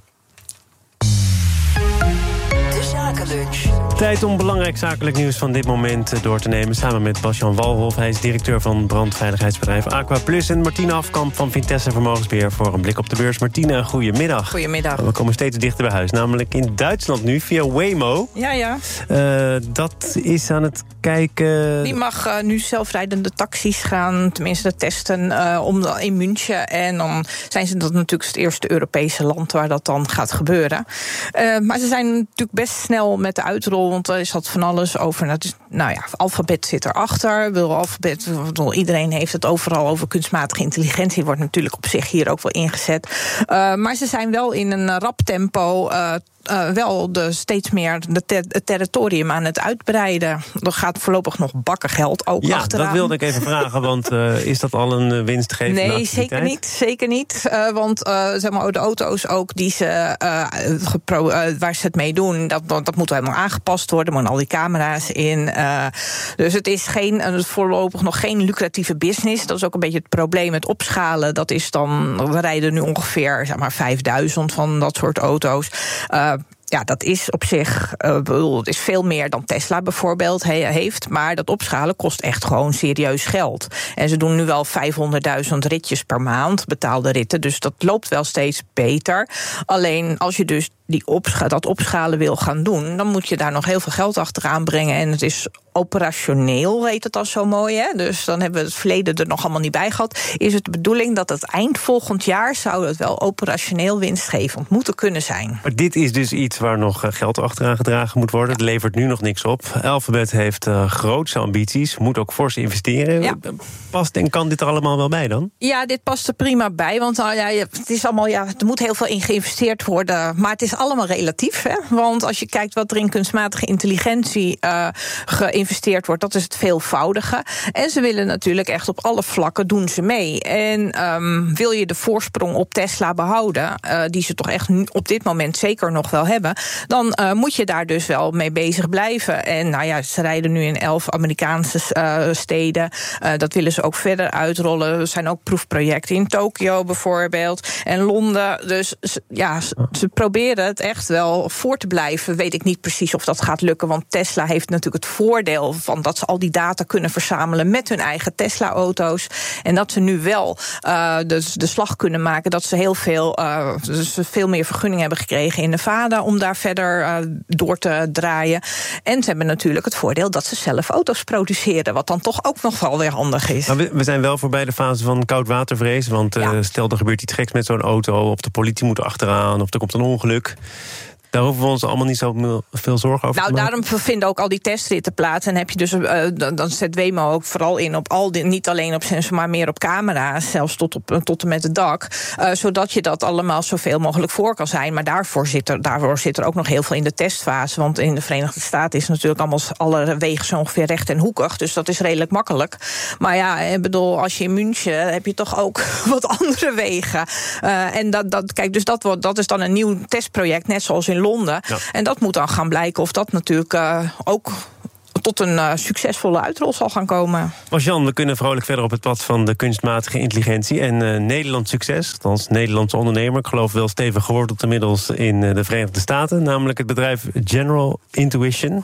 De Zakenlunch. Tijd om belangrijk zakelijk nieuws van dit moment door te nemen. Samen met Bas-Jan Walhof. Hij is directeur van brandveiligheidsbedrijf Aqua Plus. En Martine Afkamp van Vitesse Vermogensbeheer voor een blik op de beurs. Martine, goedemiddag. Goedemiddag. We komen steeds dichter bij huis. Namelijk in Duitsland nu via Waymo. Ja, ja. Uh, dat is aan het kijken... Die mag uh, nu zelfrijdende taxis gaan, tenminste testen uh, om, in München. En dan zijn ze dat natuurlijk het eerste Europese land waar dat dan gaat gebeuren. Uh, maar ze zijn natuurlijk best snel met de uitrol. Want er is dat van alles over. Nou ja, Alphabet zit erachter. Wil Alphabet, iedereen heeft het overal over kunstmatige intelligentie. Wordt natuurlijk op zich hier ook wel ingezet. Uh, maar ze zijn wel in een rap tempo. Uh, Uh, wel de steeds meer de ter- het territorium aan het uitbreiden. Er gaat voorlopig nog bakken geld ook ja, achteraan. Ja, dat wilde ik even vragen, want uh, is dat al een uh, winstgevende nee, activiteit? zeker niet, zeker niet. Uh, want uh, zeg maar, de auto's ook die ze, uh, gepro- uh, waar ze het mee doen, dat, dat moet helemaal aangepast worden. Er moeten al die camera's in. Uh, dus het is geen, uh, voorlopig nog geen lucratieve business. Dat is ook een beetje het probleem met opschalen. Dat is dan, we rijden nu ongeveer zeg maar, vijfduizend van dat soort auto's. Uh, Ja, dat is op zich uh, het is veel meer dan Tesla bijvoorbeeld he, heeft. Maar dat opschalen kost echt gewoon serieus geld. En ze doen nu wel vijfhonderdduizend ritjes per maand, betaalde ritten. Dus dat loopt wel steeds beter. Alleen als je dus die opscha- dat opschalen wil gaan doen, dan moet je daar nog heel veel geld achteraan brengen. En het is operationeel, heet het dan zo mooi. Hè? Dus dan hebben we het verleden er nog allemaal niet bij gehad. Is het de bedoeling dat het eind volgend jaar zou het wel operationeel winstgevend moeten kunnen zijn. Maar dit is dus iets waar nog geld achteraan gedragen moet worden. Het levert nu nog niks op. Alphabet heeft uh, grootse ambities, moet ook fors investeren. Ja. Past en kan dit er allemaal wel bij dan? Ja, dit past er prima bij. Want nou, ja, het is allemaal, ja, er moet heel veel in geïnvesteerd worden. Maar het is allemaal relatief. Hè? Want als je kijkt wat er in kunstmatige intelligentie uh, geïnvesteerd wordt, dat is het veelvoudige. En ze willen natuurlijk echt op alle vlakken doen ze mee. En um, wil je de voorsprong op Tesla behouden, uh, die ze toch echt nu op dit moment zeker nog wel hebben, dan uh, moet je daar dus wel mee bezig blijven. En nou ja, ze rijden nu in elf Amerikaanse uh, steden. Uh, dat willen ze ook verder uitrollen. Er zijn ook proefprojecten in Tokio bijvoorbeeld en Londen. Dus ja, ze proberen het echt wel voor te blijven. Weet ik niet precies of dat gaat lukken, want Tesla heeft natuurlijk het voordeel van dat ze al die data kunnen verzamelen met hun eigen Tesla-auto's. En dat ze nu wel uh, de, de slag kunnen maken dat ze heel veel, uh, dus veel meer vergunningen hebben gekregen in Nevada om daar verder uh, door te draaien. En ze hebben natuurlijk het voordeel dat ze zelf auto's produceren, wat dan toch ook nog wel weer handig is. Maar we, we zijn wel voorbij de fase van koudwatervrees, want uh, ja. stel er gebeurt iets geks met zo'n auto, of de politie moet achteraan, of er komt een ongeluk. Daar hoeven we ons allemaal niet zo veel zorgen over nou, te maken. daarom vinden ook al die testritten plaats. En heb je dus, uh, dan, dan zet Wemo ook vooral in op al die, niet alleen op sensor, maar meer op camera's, zelfs tot, op, tot en met het dak. Uh, zodat je dat allemaal zoveel mogelijk voor kan zijn. Maar daarvoor zit, er, daarvoor zit er ook nog heel veel in de testfase. Want in de Verenigde Staten is natuurlijk allemaal alle wegen zo ongeveer recht en hoekig. Dus dat is redelijk makkelijk. Maar ja, ik bedoel, als je in München heb je toch ook wat andere wegen. Uh, en dat, dat, kijk, dus dat, wordt, dat is dan een nieuw testproject, net zoals in Londen. Ja. En dat moet dan gaan blijken of dat natuurlijk uh, ook tot een uh, succesvolle uitrol zal gaan komen. Jan, we kunnen vrolijk verder op het pad van de kunstmatige intelligentie. En uh, Nederlands succes, althans Nederlandse ondernemer, ik geloof wel stevig geworteld inmiddels in uh, de Verenigde Staten, namelijk het bedrijf General Intuition.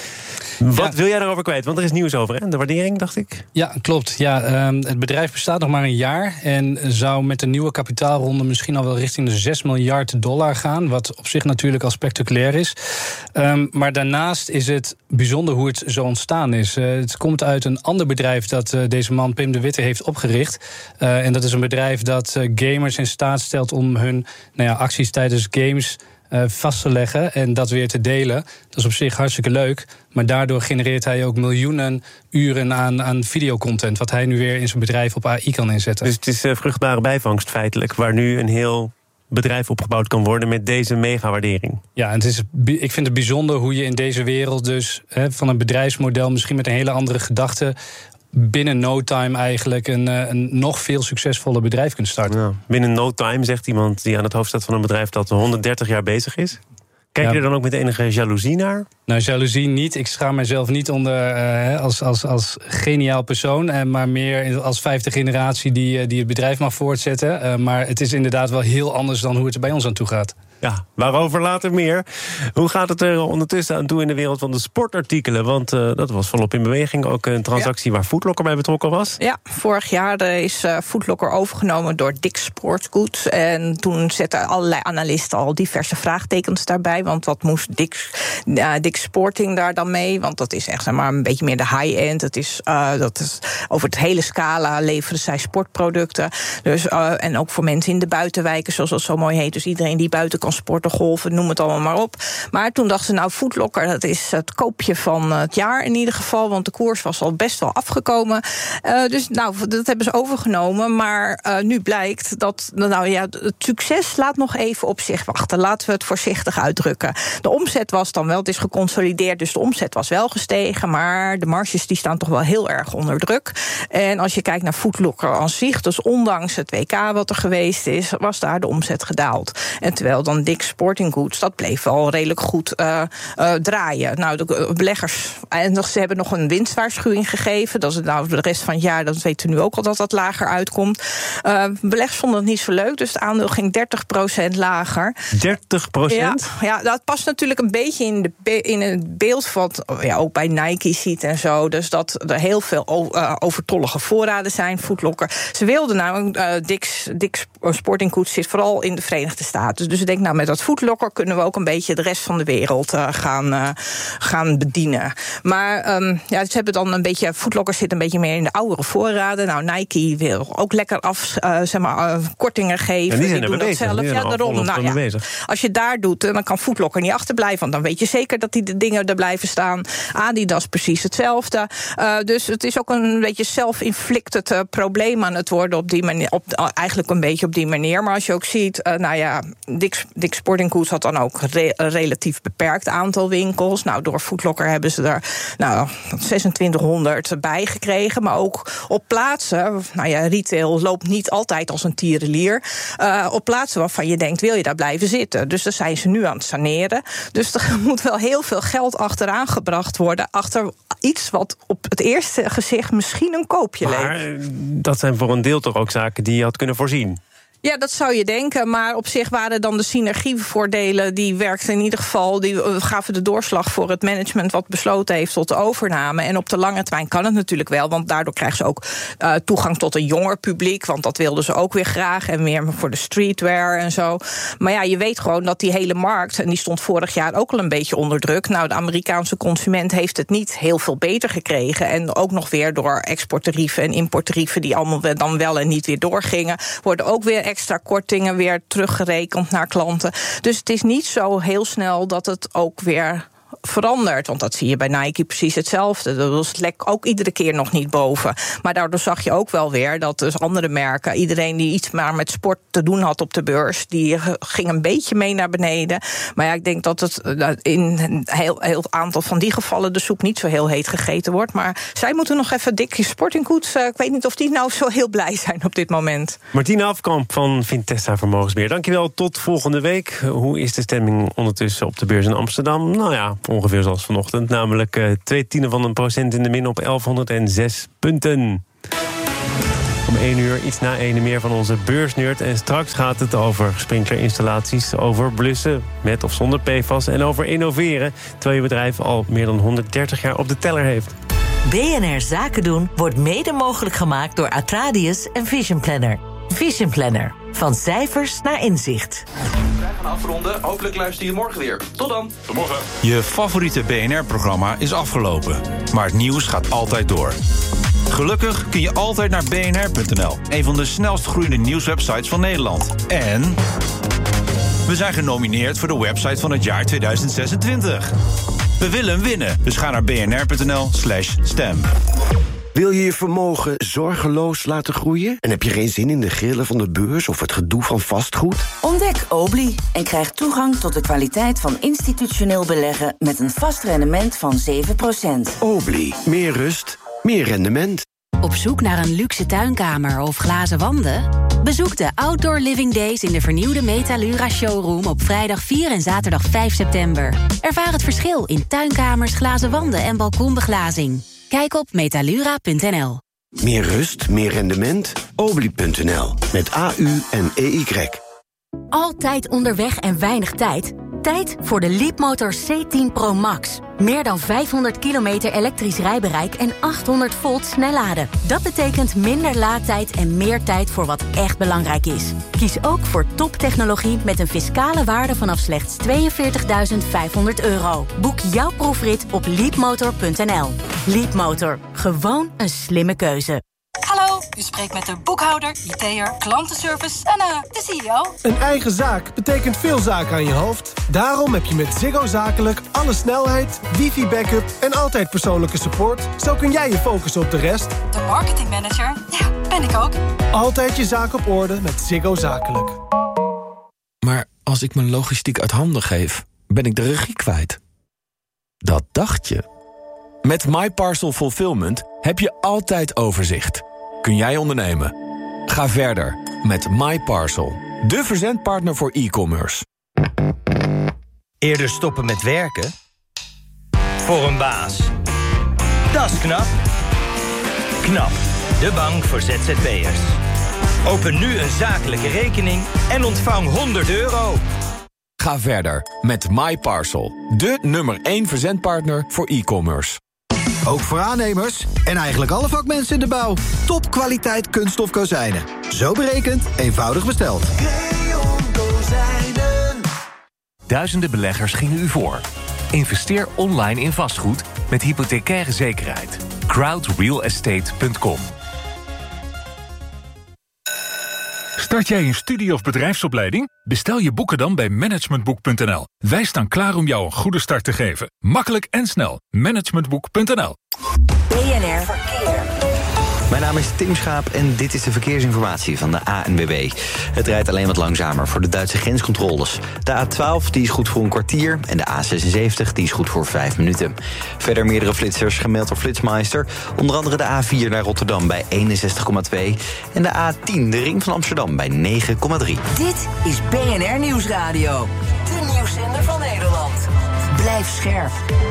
Wat ja. wil jij daarover kwijt? Want er is nieuws over, hè? De waardering, dacht ik. Ja, klopt. Ja, um, het bedrijf bestaat nog maar een jaar en zou met een nieuwe kapitaalronde misschien al wel richting de zes miljard dollar gaan, wat op zich natuurlijk al spectaculair is. Um, maar daarnaast is het bijzonder hoe het zo ontstaan is. Uh, het komt uit een ander bedrijf dat uh, deze man, Pim de Witte, heeft opgericht. Uh, en dat is een bedrijf dat uh, gamers in staat stelt om hun nou ja, acties tijdens games Uh, vast te leggen en dat weer te delen. Dat is op zich hartstikke leuk. Maar daardoor genereert hij ook miljoenen uren aan, aan videocontent, wat hij nu weer in zijn bedrijf op A I kan inzetten. Dus het is uh, vruchtbare bijvangst feitelijk, waar nu een heel bedrijf opgebouwd kan worden met deze megawaardering. Ja, en het is, ik vind het bijzonder hoe je in deze wereld dus hè, van een bedrijfsmodel misschien met een hele andere gedachte binnen no time eigenlijk een, een nog veel succesvoller bedrijf kunt starten. Ja, binnen no time, zegt iemand die aan het hoofd staat van een bedrijf dat honderddertig jaar bezig is. Kijk je ja. er dan ook met enige jaloezie naar? Nou, jaloezie niet. Ik schaam mezelf niet onder uh, als, als, als geniaal persoon, uh, maar meer als vijfde generatie die, uh, die het bedrijf mag voortzetten. Uh, maar het is inderdaad wel heel anders dan hoe het er bij ons aan toe gaat. Ja, waarover later meer. Hoe gaat het er ondertussen aan toe in de wereld van de sportartikelen? Want uh, dat was volop in beweging. Ook een transactie ja. waar Foot Locker bij betrokken was. Ja, vorig jaar is uh, Foot Locker overgenomen door Dick's Sporting Goods. En toen zetten allerlei analisten al diverse vraagtekens daarbij. Want wat moest Dick's, uh, Dick's Sporting daar dan mee? Want dat is echt zeg maar, een beetje meer de high-end. Dat is, uh, dat is over het hele scala leveren zij sportproducten. Dus, uh, en ook voor mensen in de buitenwijken, zoals dat zo mooi heet. Dus iedereen die buiten kan sporten, golven, noem het allemaal maar op. Maar toen dachten ze, nou, Foot Locker, dat is het koopje van het jaar in ieder geval, want de koers was al best wel afgekomen. Uh, dus nou, dat hebben ze overgenomen. Maar uh, nu blijkt dat, nou ja, het succes laat nog even op zich wachten. Laten we het voorzichtig uitdrukken. De omzet was dan wel, het is geconsolideerd, dus de omzet was wel gestegen, maar de marges die staan toch wel heel erg onder druk. En als je kijkt naar Foot Locker aan zich, dus ondanks het W K wat er geweest is, was daar de omzet gedaald. En terwijl dan Dick's Sporting Goods, dat bleef wel redelijk goed uh, uh, draaien. Nou, de beleggers, en ze hebben nog een winstwaarschuwing gegeven. Dat is nou de rest van het jaar, dat weten we nu ook al dat dat lager uitkomt. Uh, beleggers vonden het niet zo leuk, dus het aandeel ging dertig procent lager. dertig procent? Ja, ja, dat past natuurlijk een beetje in, de be- in het beeld wat ja, ook bij Nike ziet en zo. Dus dat er heel veel o- uh, overtollige voorraden zijn, Foot Locker. Ze wilden nou, uh, Dick's, Dick's Sporting Goods zit vooral in de Verenigde Staten. Dus ik denk, nou, met dat Foot Locker kunnen we ook een beetje de rest van de wereld uh, gaan, uh, gaan bedienen. Maar um, ja, ze hebben dan een beetje, Foot Locker zit een beetje meer in de oudere voorraden. Nou, Nike wil ook lekker af, uh, zeg maar, uh, kortingen geven. En die zijn die er doen bezig. dat zelf. Ja, daarom. Nou, ja. Bezig. Als je daar doet, dan kan Foot Locker niet achterblijven, want dan weet je zeker dat die de dingen er blijven staan. Adidas precies hetzelfde. Uh, dus het is ook een beetje self-inflicted uh, probleem aan het worden op die manier, op, uh, eigenlijk een beetje op die manier. Maar als je ook ziet, uh, nou ja, Dick's, Dick's Sporting Goods had dan ook re- een relatief beperkt aantal winkels. Nou, door Foot Locker hebben ze er nou, zesentwintighonderd bij gekregen. Maar ook op plaatsen, nou ja, retail loopt niet altijd als een tierenlier. Uh, op plaatsen waarvan je denkt, wil je daar blijven zitten? Dus daar zijn ze nu aan het saneren. Dus er moet wel heel veel geld achteraan gebracht worden, achter iets wat op het eerste gezicht misschien een koopje leek. Maar dat zijn voor een deel toch ook zaken die je had kunnen voorzien? Ja, dat zou je denken, maar op zich waren dan de synergievoordelen, die werkten in ieder geval, die gaven de doorslag voor het management wat besloten heeft tot de overname. En op de lange termijn kan het natuurlijk wel, want daardoor krijgen ze ook uh, toegang tot een jonger publiek, want dat wilden ze ook weer graag, en meer voor de streetwear en zo. Maar ja, je weet gewoon dat die hele markt, en die stond vorig jaar ook al een beetje onder druk. Nou, de Amerikaanse consument heeft het niet heel veel beter gekregen, en ook nog weer door exporttarieven en importtarieven die allemaal dan wel en niet weer doorgingen, worden ook weer extra kortingen weer teruggerekend naar klanten. Dus het is niet zo heel snel dat het ook weer verandert. Want dat zie je bij Nike precies hetzelfde. Dat was lek ook iedere keer nog niet boven. Maar daardoor zag je ook wel weer dat dus andere merken, iedereen die iets maar met sport te doen had op de beurs, die ging een beetje mee naar beneden. Maar ja, ik denk dat het in een heel, heel aantal van die gevallen de soep niet zo heel heet gegeten wordt. Maar zij moeten nog even dik Sporting Goods. Ik weet niet of die nou zo heel blij zijn op dit moment. Martine Afkamp van Vintesta Vermogensbeheer. Dankjewel, tot volgende week. Hoe is de stemming ondertussen op de beurs in Amsterdam? Nou ja, ongeveer zoals vanochtend, namelijk uh, twee tienden van een procent in de min op elfhonderdzes punten. Om één uur, iets na één meer van onze beursnerd. En straks gaat het over sprinklerinstallaties, over blussen, met of zonder P F A S en over innoveren, terwijl je bedrijf al meer dan honderddertig jaar op de teller heeft. B N R Zaken doen wordt mede mogelijk gemaakt door Atradius en Vision Planner. Vision Planner. Van cijfers naar inzicht. Wij gaan afronden. Hopelijk luister je morgen weer. Tot dan. Tot morgen. Je favoriete B N R-programma is afgelopen. Maar het nieuws gaat altijd door. Gelukkig kun je altijd naar b n r punt n l. Een van de snelst groeiende nieuwswebsites van Nederland. En we zijn genomineerd voor de website van het jaar tweeduizend zesentwintig. We willen hem winnen, dus ga naar b n r punt n l slash stem. Wil je je vermogen zorgeloos laten groeien? En heb je geen zin in de grillen van de beurs of het gedoe van vastgoed? Ontdek Obli en krijg toegang tot de kwaliteit van institutioneel beleggen met een vast rendement van zeven procent. Obli, meer rust, meer rendement. Op zoek naar een luxe tuinkamer of glazen wanden? Bezoek de Outdoor Living Days in de vernieuwde Metalura Showroom op vrijdag vier en zaterdag vijf september. Ervaar het verschil in tuinkamers, glazen wanden en balkonbeglazing. Kijk op metalura punt n l. Meer rust, meer rendement? Obli punt n l. Met A U en E Y. Altijd onderweg en weinig tijd? Tijd voor de Leapmotor C tien Pro Max. Meer dan vijfhonderd kilometer elektrisch rijbereik en achthonderd volt snelladen. Dat betekent minder laadtijd en meer tijd voor wat echt belangrijk is. Kies ook voor toptechnologie met een fiscale waarde vanaf slechts tweeënveertigduizend vijfhonderd euro. Boek jouw proefrit op leapmotor punt n l. Leapmotor. Gewoon een slimme keuze. Hallo, u spreekt met de boekhouder, I T'er, klantenservice en uh, de C E O. Een eigen zaak betekent veel zaken aan je hoofd. Daarom heb je met Ziggo Zakelijk alle snelheid, wifi-backup en altijd persoonlijke support. Zo kun jij je focussen op de rest. De marketingmanager, ja, ben ik ook. Altijd je zaak op orde met Ziggo Zakelijk. Maar als ik mijn logistiek uit handen geef, ben ik de regie kwijt. Dat dacht je. Met MyParcel Fulfillment heb je altijd overzicht. Kun jij ondernemen? Ga verder met MyParcel, de verzendpartner voor e-commerce. Eerder stoppen met werken? Voor een baas. Dat is knap. KNAP, de bank voor Z Z P'ers. Open nu een zakelijke rekening en ontvang honderd euro. Ga verder met MyParcel, de nummer één verzendpartner voor e-commerce. Ook voor aannemers en eigenlijk alle vakmensen in de bouw. Topkwaliteit kunststof kozijnen. Zo berekend, eenvoudig besteld. Duizenden beleggers gingen u voor. Investeer online in vastgoed met hypothecaire zekerheid. crowd real estate punt com. Start jij een studie- of bedrijfsopleiding? Bestel je boeken dan bij managementboek punt n l. Wij staan klaar om jou een goede start te geven. Makkelijk en snel. managementboek punt n l. B N R Verkeer. Mijn naam is Tim Schaap en dit is de verkeersinformatie van de A N W B. Het rijdt alleen wat langzamer voor de Duitse grenscontroles. De A twaalf die is goed voor een kwartier en de A zesenzeventig die is goed voor vijf minuten. Verder meerdere flitsers gemeld door Flitsmeister. Onder andere de A vier naar Rotterdam bij eenenzestig komma twee... en de A tien, de ring van Amsterdam, bij negen komma drie. Dit is B N R Nieuwsradio. De nieuwszender van Nederland. Blijf scherp.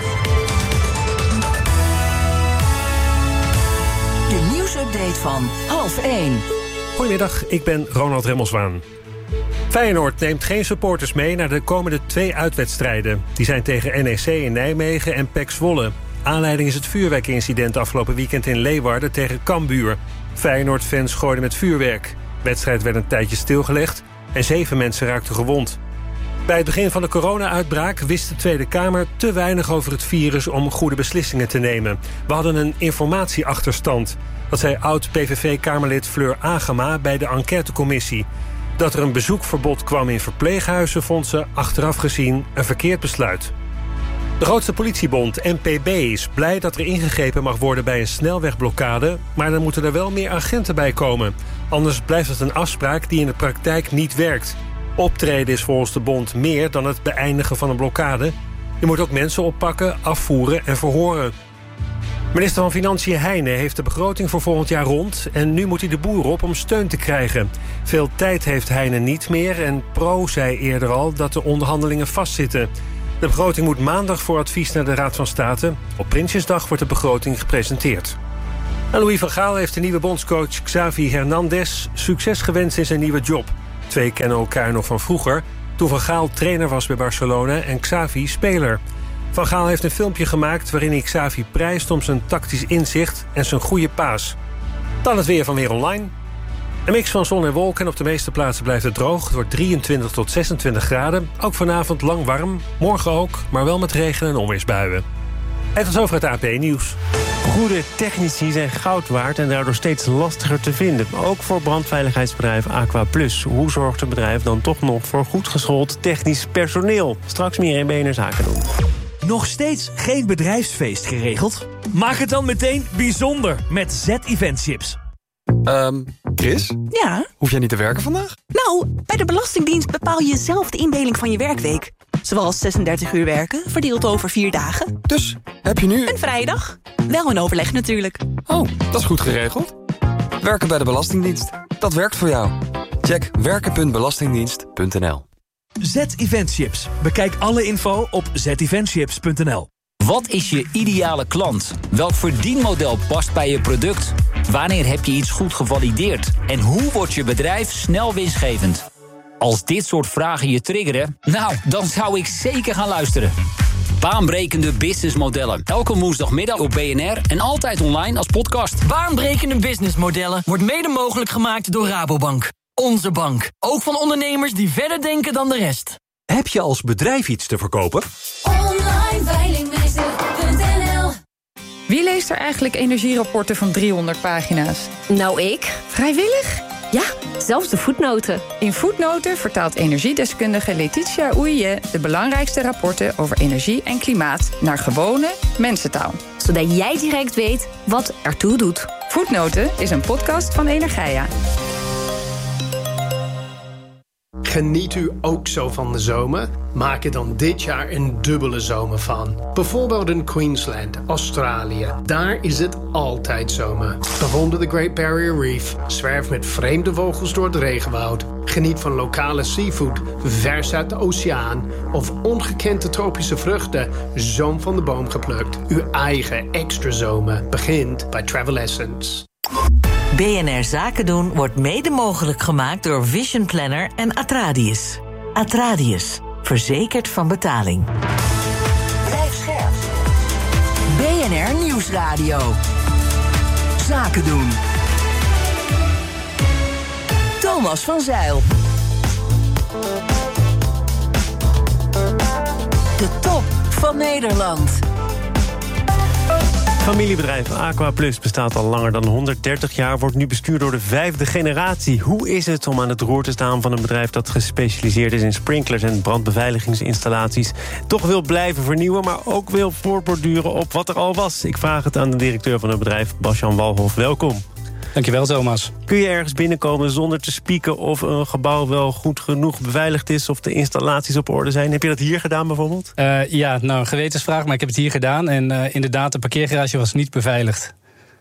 De nieuwsupdate van half één. Goedemiddag, ik ben Ronald Remmelswaan. Feyenoord neemt geen supporters mee naar de komende twee uitwedstrijden. Die zijn tegen N E C in Nijmegen en P E C Zwolle. Aanleiding is het vuurwerkincident afgelopen weekend in Leeuwarden tegen Cambuur. Feyenoord-fans gooiden met vuurwerk. De wedstrijd werd een tijdje stilgelegd en zeven mensen raakten gewond. Bij het begin van de corona-uitbraak wist de Tweede Kamer te weinig over het virus om goede beslissingen te nemen. We hadden een informatieachterstand. Dat zei oud-P V V-Kamerlid Fleur Agema bij de enquêtecommissie. Dat er een bezoekverbod kwam in verpleeghuizen vond ze achteraf gezien een verkeerd besluit. De grootste politiebond, N P B, is blij dat er ingegrepen mag worden bij een snelwegblokkade, maar dan moeten er wel meer agenten bij komen. Anders blijft het een afspraak die in de praktijk niet werkt. Optreden is volgens de bond meer dan het beëindigen van een blokkade. Je moet ook mensen oppakken, afvoeren en verhoren. Minister van Financiën Heijnen heeft de begroting voor volgend jaar rond en nu moet hij de boer op om steun te krijgen. Veel tijd heeft Heijnen niet meer en Pro zei eerder al dat de onderhandelingen vastzitten. De begroting moet maandag voor advies naar de Raad van State. Op Prinsjesdag wordt de begroting gepresenteerd. En Louis van Gaal heeft de nieuwe bondscoach Xavi Hernandez succes gewenst in zijn nieuwe job. Twee kennen elkaar nog van vroeger, toen Van Gaal trainer was bij Barcelona en Xavi speler. Van Gaal heeft een filmpje gemaakt waarin hij Xavi prijst om zijn tactisch inzicht en zijn goede paas. Dan het weer van Weer Online. Een mix van zon en wolken en op de meeste plaatsen blijft het droog. Het wordt drieëntwintig tot zesentwintig graden. Ook vanavond lang warm, morgen ook, maar wel met regen- en onweersbuien. En tot zover het A P Nieuws. Goede technici zijn goud waard en daardoor steeds lastiger te vinden. Ook voor brandveiligheidsbedrijf Aqua Plus. Hoe zorgt het bedrijf dan toch nog voor goed geschoold technisch personeel? Straks meer in B N R Zaken doen. Nog steeds geen bedrijfsfeest geregeld? Maak het dan meteen bijzonder met Z-Event-chips. Um, Chris? Ja? Hoef jij niet te werken vandaag? Nou, bij de Belastingdienst bepaal je zelf de indeling van je werkweek. Zoals zesendertig uur werken, verdeeld over vier dagen. Dus, heb je nu... Een vrije dag. Wel een overleg natuurlijk. Oh, dat is goed geregeld. Werken bij de Belastingdienst. Dat werkt voor jou. Check werken punt belastingdienst punt n l. Z-Event-chips. Bekijk alle info op z event chips punt n l. Wat is je ideale klant? Welk verdienmodel past bij je product? Wanneer heb je iets goed gevalideerd? En hoe wordt je bedrijf snel winstgevend? Als dit soort vragen je triggeren, nou, dan zou ik zeker gaan luisteren. Baanbrekende businessmodellen. Elke woensdagmiddag op B N R en altijd online als podcast. Baanbrekende businessmodellen wordt mede mogelijk gemaakt door Rabobank. Onze bank. Ook van ondernemers die verder denken dan de rest. Heb je als bedrijf iets te verkopen? online veilingmeester punt n l. Wie leest er eigenlijk energierapporten van driehonderd pagina's? Nou, ik. Vrijwillig? Ja, zelfs de voetnoten. In Voetnoten vertaalt energiedeskundige Letitia Oeije de belangrijkste rapporten over energie en klimaat naar gewone mensentaal. Zodat jij direct weet wat ertoe doet. Voetnoten is een podcast van Energia. Geniet u ook zo van de zomer? Maak er dan dit jaar een dubbele zomer van. Bijvoorbeeld in Queensland, Australië. Daar is het altijd zomer. Bewonder de Great Barrier Reef. Zwerf met vreemde vogels door het regenwoud. Geniet van lokale seafood, vers uit de oceaan. Of ongekende tropische vruchten, zoom van de boom geplukt. Uw eigen extra zomer begint bij Travel Essence. B N R Zaken doen wordt mede mogelijk gemaakt door Vision Planner en Atradius. Atradius, verzekerd van betaling. Blijf scherp. B N R Nieuwsradio. Zaken doen. Thomas van Zeil. De top van Nederland. Familiebedrijf Aqua Plus bestaat al langer dan honderddertig jaar... wordt nu bestuurd door de vijfde generatie. Hoe is het om aan het roer te staan van een bedrijf... dat gespecialiseerd is in sprinklers en brandbeveiligingsinstallaties... toch wil blijven vernieuwen, maar ook wil voortborduren op wat er al was? Ik vraag het aan de directeur van het bedrijf, Bas-Jan Walhof. Welkom. Dankjewel, Thomas. Kun je ergens binnenkomen zonder te spieken of een gebouw wel goed genoeg beveiligd is... of de installaties op orde zijn? Heb je dat hier gedaan bijvoorbeeld? Uh, ja, nou, een gewetensvraag, maar ik heb het hier gedaan. En uh, inderdaad, de parkeergarage was niet beveiligd.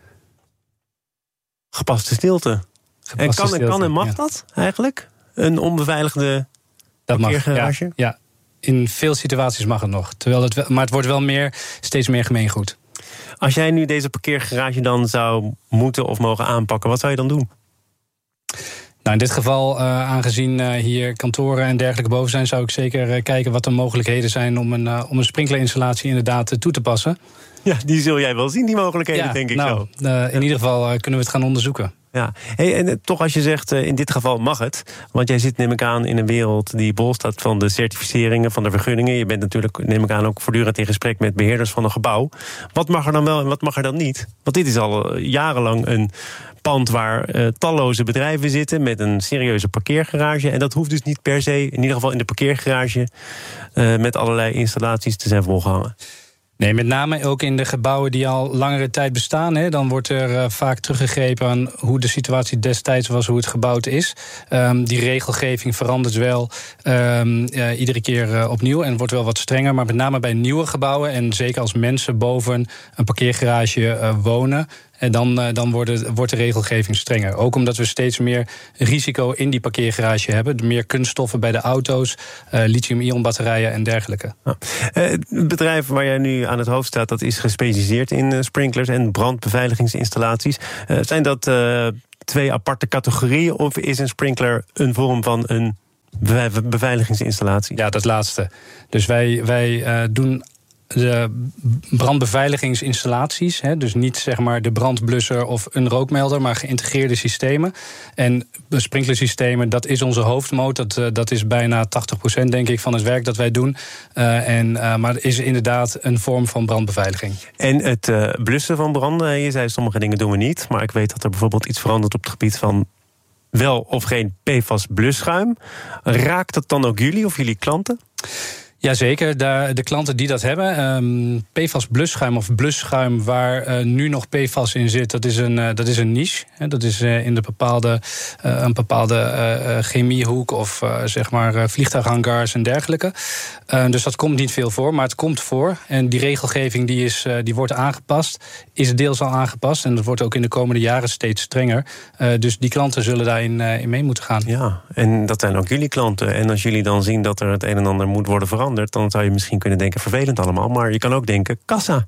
Gepaste stilte. Gepaste en kan, stilte, kan en mag ja. dat eigenlijk? Een onbeveiligde dat parkeergarage? Mag, ja, ja, in veel situaties mag het nog. Terwijl het wel, maar het wordt wel meer, steeds meer gemeengoed. Als jij nu deze parkeergarage dan zou moeten of mogen aanpakken, wat zou je dan doen? Nou, in dit geval, uh, aangezien uh, hier kantoren en dergelijke boven zijn... zou ik zeker uh, kijken wat de mogelijkheden zijn om een, uh, om een sprinklerinstallatie inderdaad uh, toe te passen. Ja, die zul jij wel zien, die mogelijkheden, ja, denk ik nou, zo. Uh, in ja. ieder geval uh, kunnen we het gaan onderzoeken. Ja, hey, en toch als je zegt, uh, in dit geval mag het. Want jij zit, neem ik aan, in een wereld die bol staat van de certificeringen, van de vergunningen. Je bent natuurlijk, neem ik aan, ook voortdurend in gesprek met beheerders van een gebouw. Wat mag er dan wel en wat mag er dan niet? Want dit is al jarenlang een pand waar uh, talloze bedrijven zitten met een serieuze parkeergarage. En dat hoeft dus niet per se, in ieder geval in de parkeergarage, uh, met allerlei installaties te zijn volgehangen. Nee, met name ook in de gebouwen die al langere tijd bestaan. Hè, dan wordt er uh, vaak teruggegrepen aan hoe de situatie destijds was, hoe het gebouwd is. Um, die regelgeving verandert wel um, uh, iedere keer uh, opnieuw en wordt wel wat strenger. Maar met name bij nieuwe gebouwen en zeker als mensen boven een parkeergarage uh, wonen, en dan, uh, dan wordt, wordt de regelgeving strenger. Ook omdat we steeds meer risico in die parkeergarage hebben. Meer kunststoffen bij de auto's, uh, lithium-ion batterijen en dergelijke. Ja. Uh, het bedrijf waar jij nu aan het hoofd staat, dat is gespecialiseerd in uh, sprinklers en brandbeveiligingsinstallaties. Uh, zijn dat uh, twee aparte categorieën of is een sprinkler een vorm van een beveiligingsinstallatie? Ja, dat laatste. Dus wij, wij uh, doen de brandbeveiligingsinstallaties, hè, dus niet zeg maar de brandblusser of een rookmelder, maar geïntegreerde systemen. En sprinklersystemen, dat is onze hoofdmoot. Dat, dat is bijna tachtig procent denk ik van het werk dat wij doen. Uh, en, uh, maar het is inderdaad een vorm van brandbeveiliging. En het uh, blussen van branden, je zei sommige dingen doen we niet, maar ik weet dat er bijvoorbeeld iets verandert op het gebied van wel of geen P F A S-blusschuim. Raakt dat dan ook jullie of jullie klanten? Jazeker, de, de klanten die dat hebben. Um, P F A S-blusschuim of blusschuim waar uh, nu nog P F A S in zit, dat is een, uh, dat is een niche. Hè, dat is uh, in de bepaalde, uh, een bepaalde uh, chemiehoek of uh, zeg maar uh, vliegtuighangars en dergelijke. Uh, dus dat komt niet veel voor, maar het komt voor. En die regelgeving die, is, uh, die wordt aangepast, is deels al aangepast. En dat wordt ook in de komende jaren steeds strenger. Uh, dus die klanten zullen daarin uh, in mee moeten gaan. Ja, en dat zijn ook jullie klanten. En als jullie dan zien dat er het een en ander moet worden veranderd, dan zou je misschien kunnen denken, vervelend allemaal, maar je kan ook denken, kassa.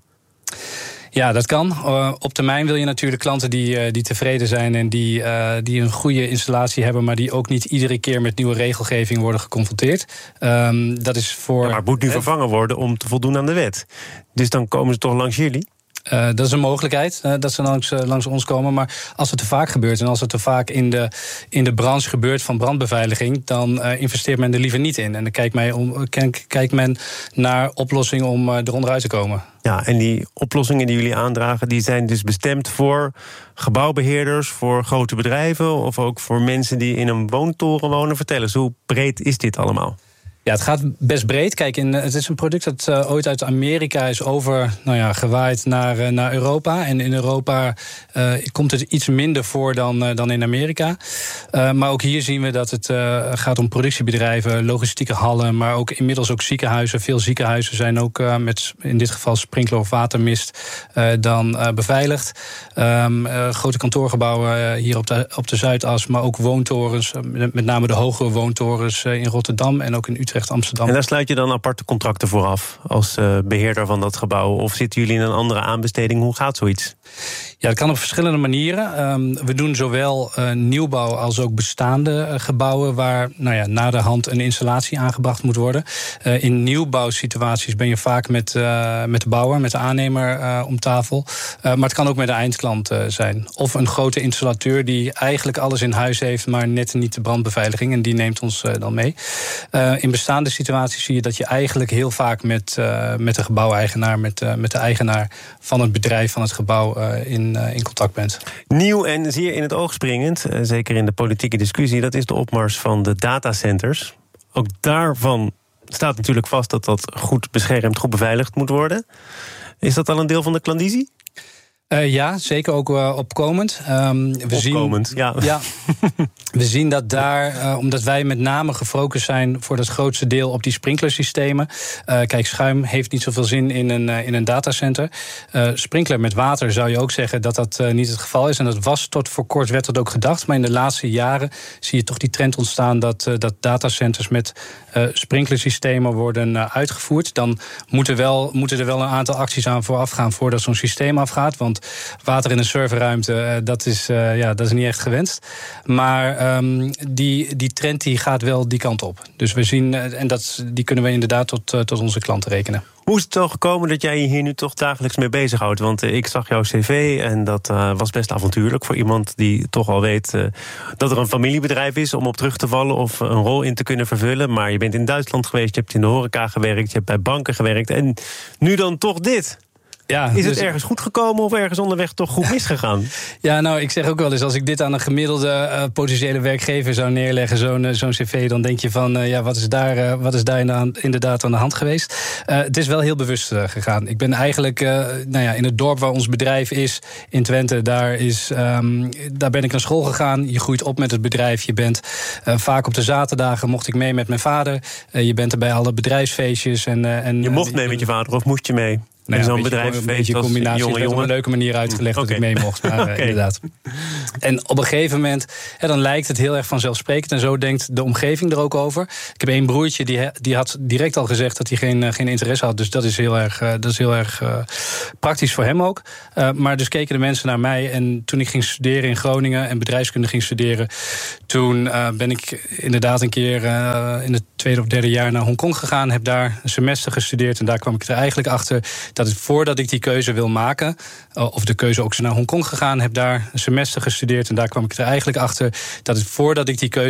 Ja, dat kan. Uh, op termijn wil je natuurlijk klanten die, uh, die tevreden zijn en die, uh, die een goede installatie hebben, maar die ook niet iedere keer met nieuwe regelgeving worden geconfronteerd. Um, dat is voor. Ja, maar het moet nu vervangen worden om te voldoen aan de wet. Dus dan komen ze toch langs jullie? Uh, dat is een mogelijkheid, uh, dat ze langs, uh, langs ons komen. Maar als het te vaak gebeurt en als het te vaak in de, in de branche gebeurt van brandbeveiliging, dan uh, investeert men er liever niet in. En dan kijkt, mij om, kijkt men naar oplossingen om uh, eronder uit te komen. Ja, en die oplossingen die jullie aandragen, die zijn dus bestemd voor gebouwbeheerders, voor grote bedrijven of ook voor mensen die in een woontoren wonen. Vertel eens, hoe breed is dit allemaal? Ja, het gaat best breed. Kijk, in, het is een product dat uh, ooit uit Amerika is over, nou ja, gewaaid naar, uh, naar Europa. En in Europa uh, komt het iets minder voor dan, uh, dan in Amerika. Uh, maar ook hier zien we dat het uh, gaat om productiebedrijven, logistieke hallen, maar ook inmiddels ook ziekenhuizen. Veel ziekenhuizen zijn ook uh, met in dit geval sprinkler of watermist uh, dan uh, beveiligd. Um, uh, grote kantoorgebouwen uh, hier op de, op de Zuidas, maar ook woontorens, uh, met name de hogere woontorens uh, in Rotterdam en ook in Utrecht. Amsterdam. En daar sluit je dan aparte contracten voor af als uh, beheerder van dat gebouw? Of zitten jullie in een andere aanbesteding? Hoe gaat zoiets? Ja, dat kan op verschillende manieren. Um, we doen zowel uh, nieuwbouw als ook bestaande uh, gebouwen waar nou ja, naderhand een installatie aangebracht moet worden. Uh, in nieuwbouwsituaties ben je vaak met, uh, met de bouwer, met de aannemer uh, om tafel. Uh, maar het kan ook met de eindklant uh, zijn. Of een grote installateur die eigenlijk alles in huis heeft, maar net niet de brandbeveiliging. En die neemt ons uh, dan mee. Uh, in bestaande situaties zie je dat je eigenlijk heel vaak met, uh, met de gebouweigenaar, met, uh, met de eigenaar van het bedrijf, van het gebouw uh, in, uh, in contact bent. Nieuw en zeer in het oog springend, uh, zeker in de politieke discussie, dat is de opmars van de datacenters. Ook daarvan staat natuurlijk vast dat dat goed beschermd, goed beveiligd moet worden. Is dat al een deel van de klandizie? Uh, ja, zeker ook uh, opkomend. Um, we opkomend, zien, ja. ja. We zien dat daar, uh, omdat wij met name gefocust zijn voor het grootste deel op die sprinklersystemen. Uh, kijk, schuim heeft niet zoveel zin in een, uh, in een datacenter. Uh, sprinkler met water zou je ook zeggen dat dat uh, niet het geval is. En dat was tot voor kort werd dat ook gedacht. Maar in de laatste jaren zie je toch die trend ontstaan dat, uh, dat datacenters met uh, sprinklersystemen worden uh, uitgevoerd. Dan moeten, wel, moeten er wel een aantal acties aan vooraf gaan voordat zo'n systeem afgaat. Want water in een serverruimte, dat is, uh, ja, dat is niet echt gewenst. Maar um, die, die trend die gaat wel die kant op. Dus we zien, uh, en dat, die kunnen we inderdaad tot, uh, tot onze klanten rekenen. Hoe is het zo gekomen dat jij je hier nu toch dagelijks mee bezighoudt? Want uh, ik zag jouw cv en dat uh, was best avontuurlijk voor iemand die toch al weet uh, dat er een familiebedrijf is om op terug te vallen of een rol in te kunnen vervullen. Maar je bent in Duitsland geweest, je hebt in de horeca gewerkt, je hebt bij banken gewerkt en nu dan toch dit. Ja, is het dus ergens goed gekomen of ergens onderweg toch goed misgegaan? Ja, nou, ik zeg ook wel eens, als ik dit aan een gemiddelde uh, potentiële werkgever zou neerleggen, zo'n, uh, zo'n cv, dan denk je van, uh, ja, wat is daar, uh, wat is daar inderdaad aan de hand geweest? Uh, het is wel heel bewust uh, gegaan. Ik ben eigenlijk, uh, nou ja, in het dorp waar ons bedrijf is, in Twente, daar, is, um, daar ben ik naar school gegaan. Je groeit op met het bedrijf. Je bent uh, vaak op de zaterdagen mocht ik mee met mijn vader. Uh, je bent er bij alle bedrijfsfeestjes. En, uh, en, je mocht mee met je vader of moest je mee? Nou ja, zo'n een bedrijf, een beetje combinatie. Jonge, jongen. op een leuke manier uitgelegd okay. dat ik mee mocht. Maar, okay. uh, inderdaad. En op een gegeven moment, ja, dan lijkt het heel erg vanzelfsprekend. En zo denkt de omgeving er ook over. Ik heb één broertje, die, die had direct al gezegd dat hij geen, uh, geen interesse had. Dus dat is heel erg, uh, dat is heel erg uh, praktisch voor hem ook. Uh, maar dus keken de mensen naar mij. En toen ik ging studeren in Groningen en bedrijfskunde ging studeren, toen uh, ben ik inderdaad een keer uh, in het tweede of derde jaar naar Hongkong gegaan. Heb daar een semester gestudeerd. En daar kwam ik er eigenlijk achter dat het voordat ik die keuze wil maken, of de keuze ook naar Hongkong gegaan, heb daar een semester gestudeerd. En daar kwam ik er eigenlijk achter dat het voordat ik die keuze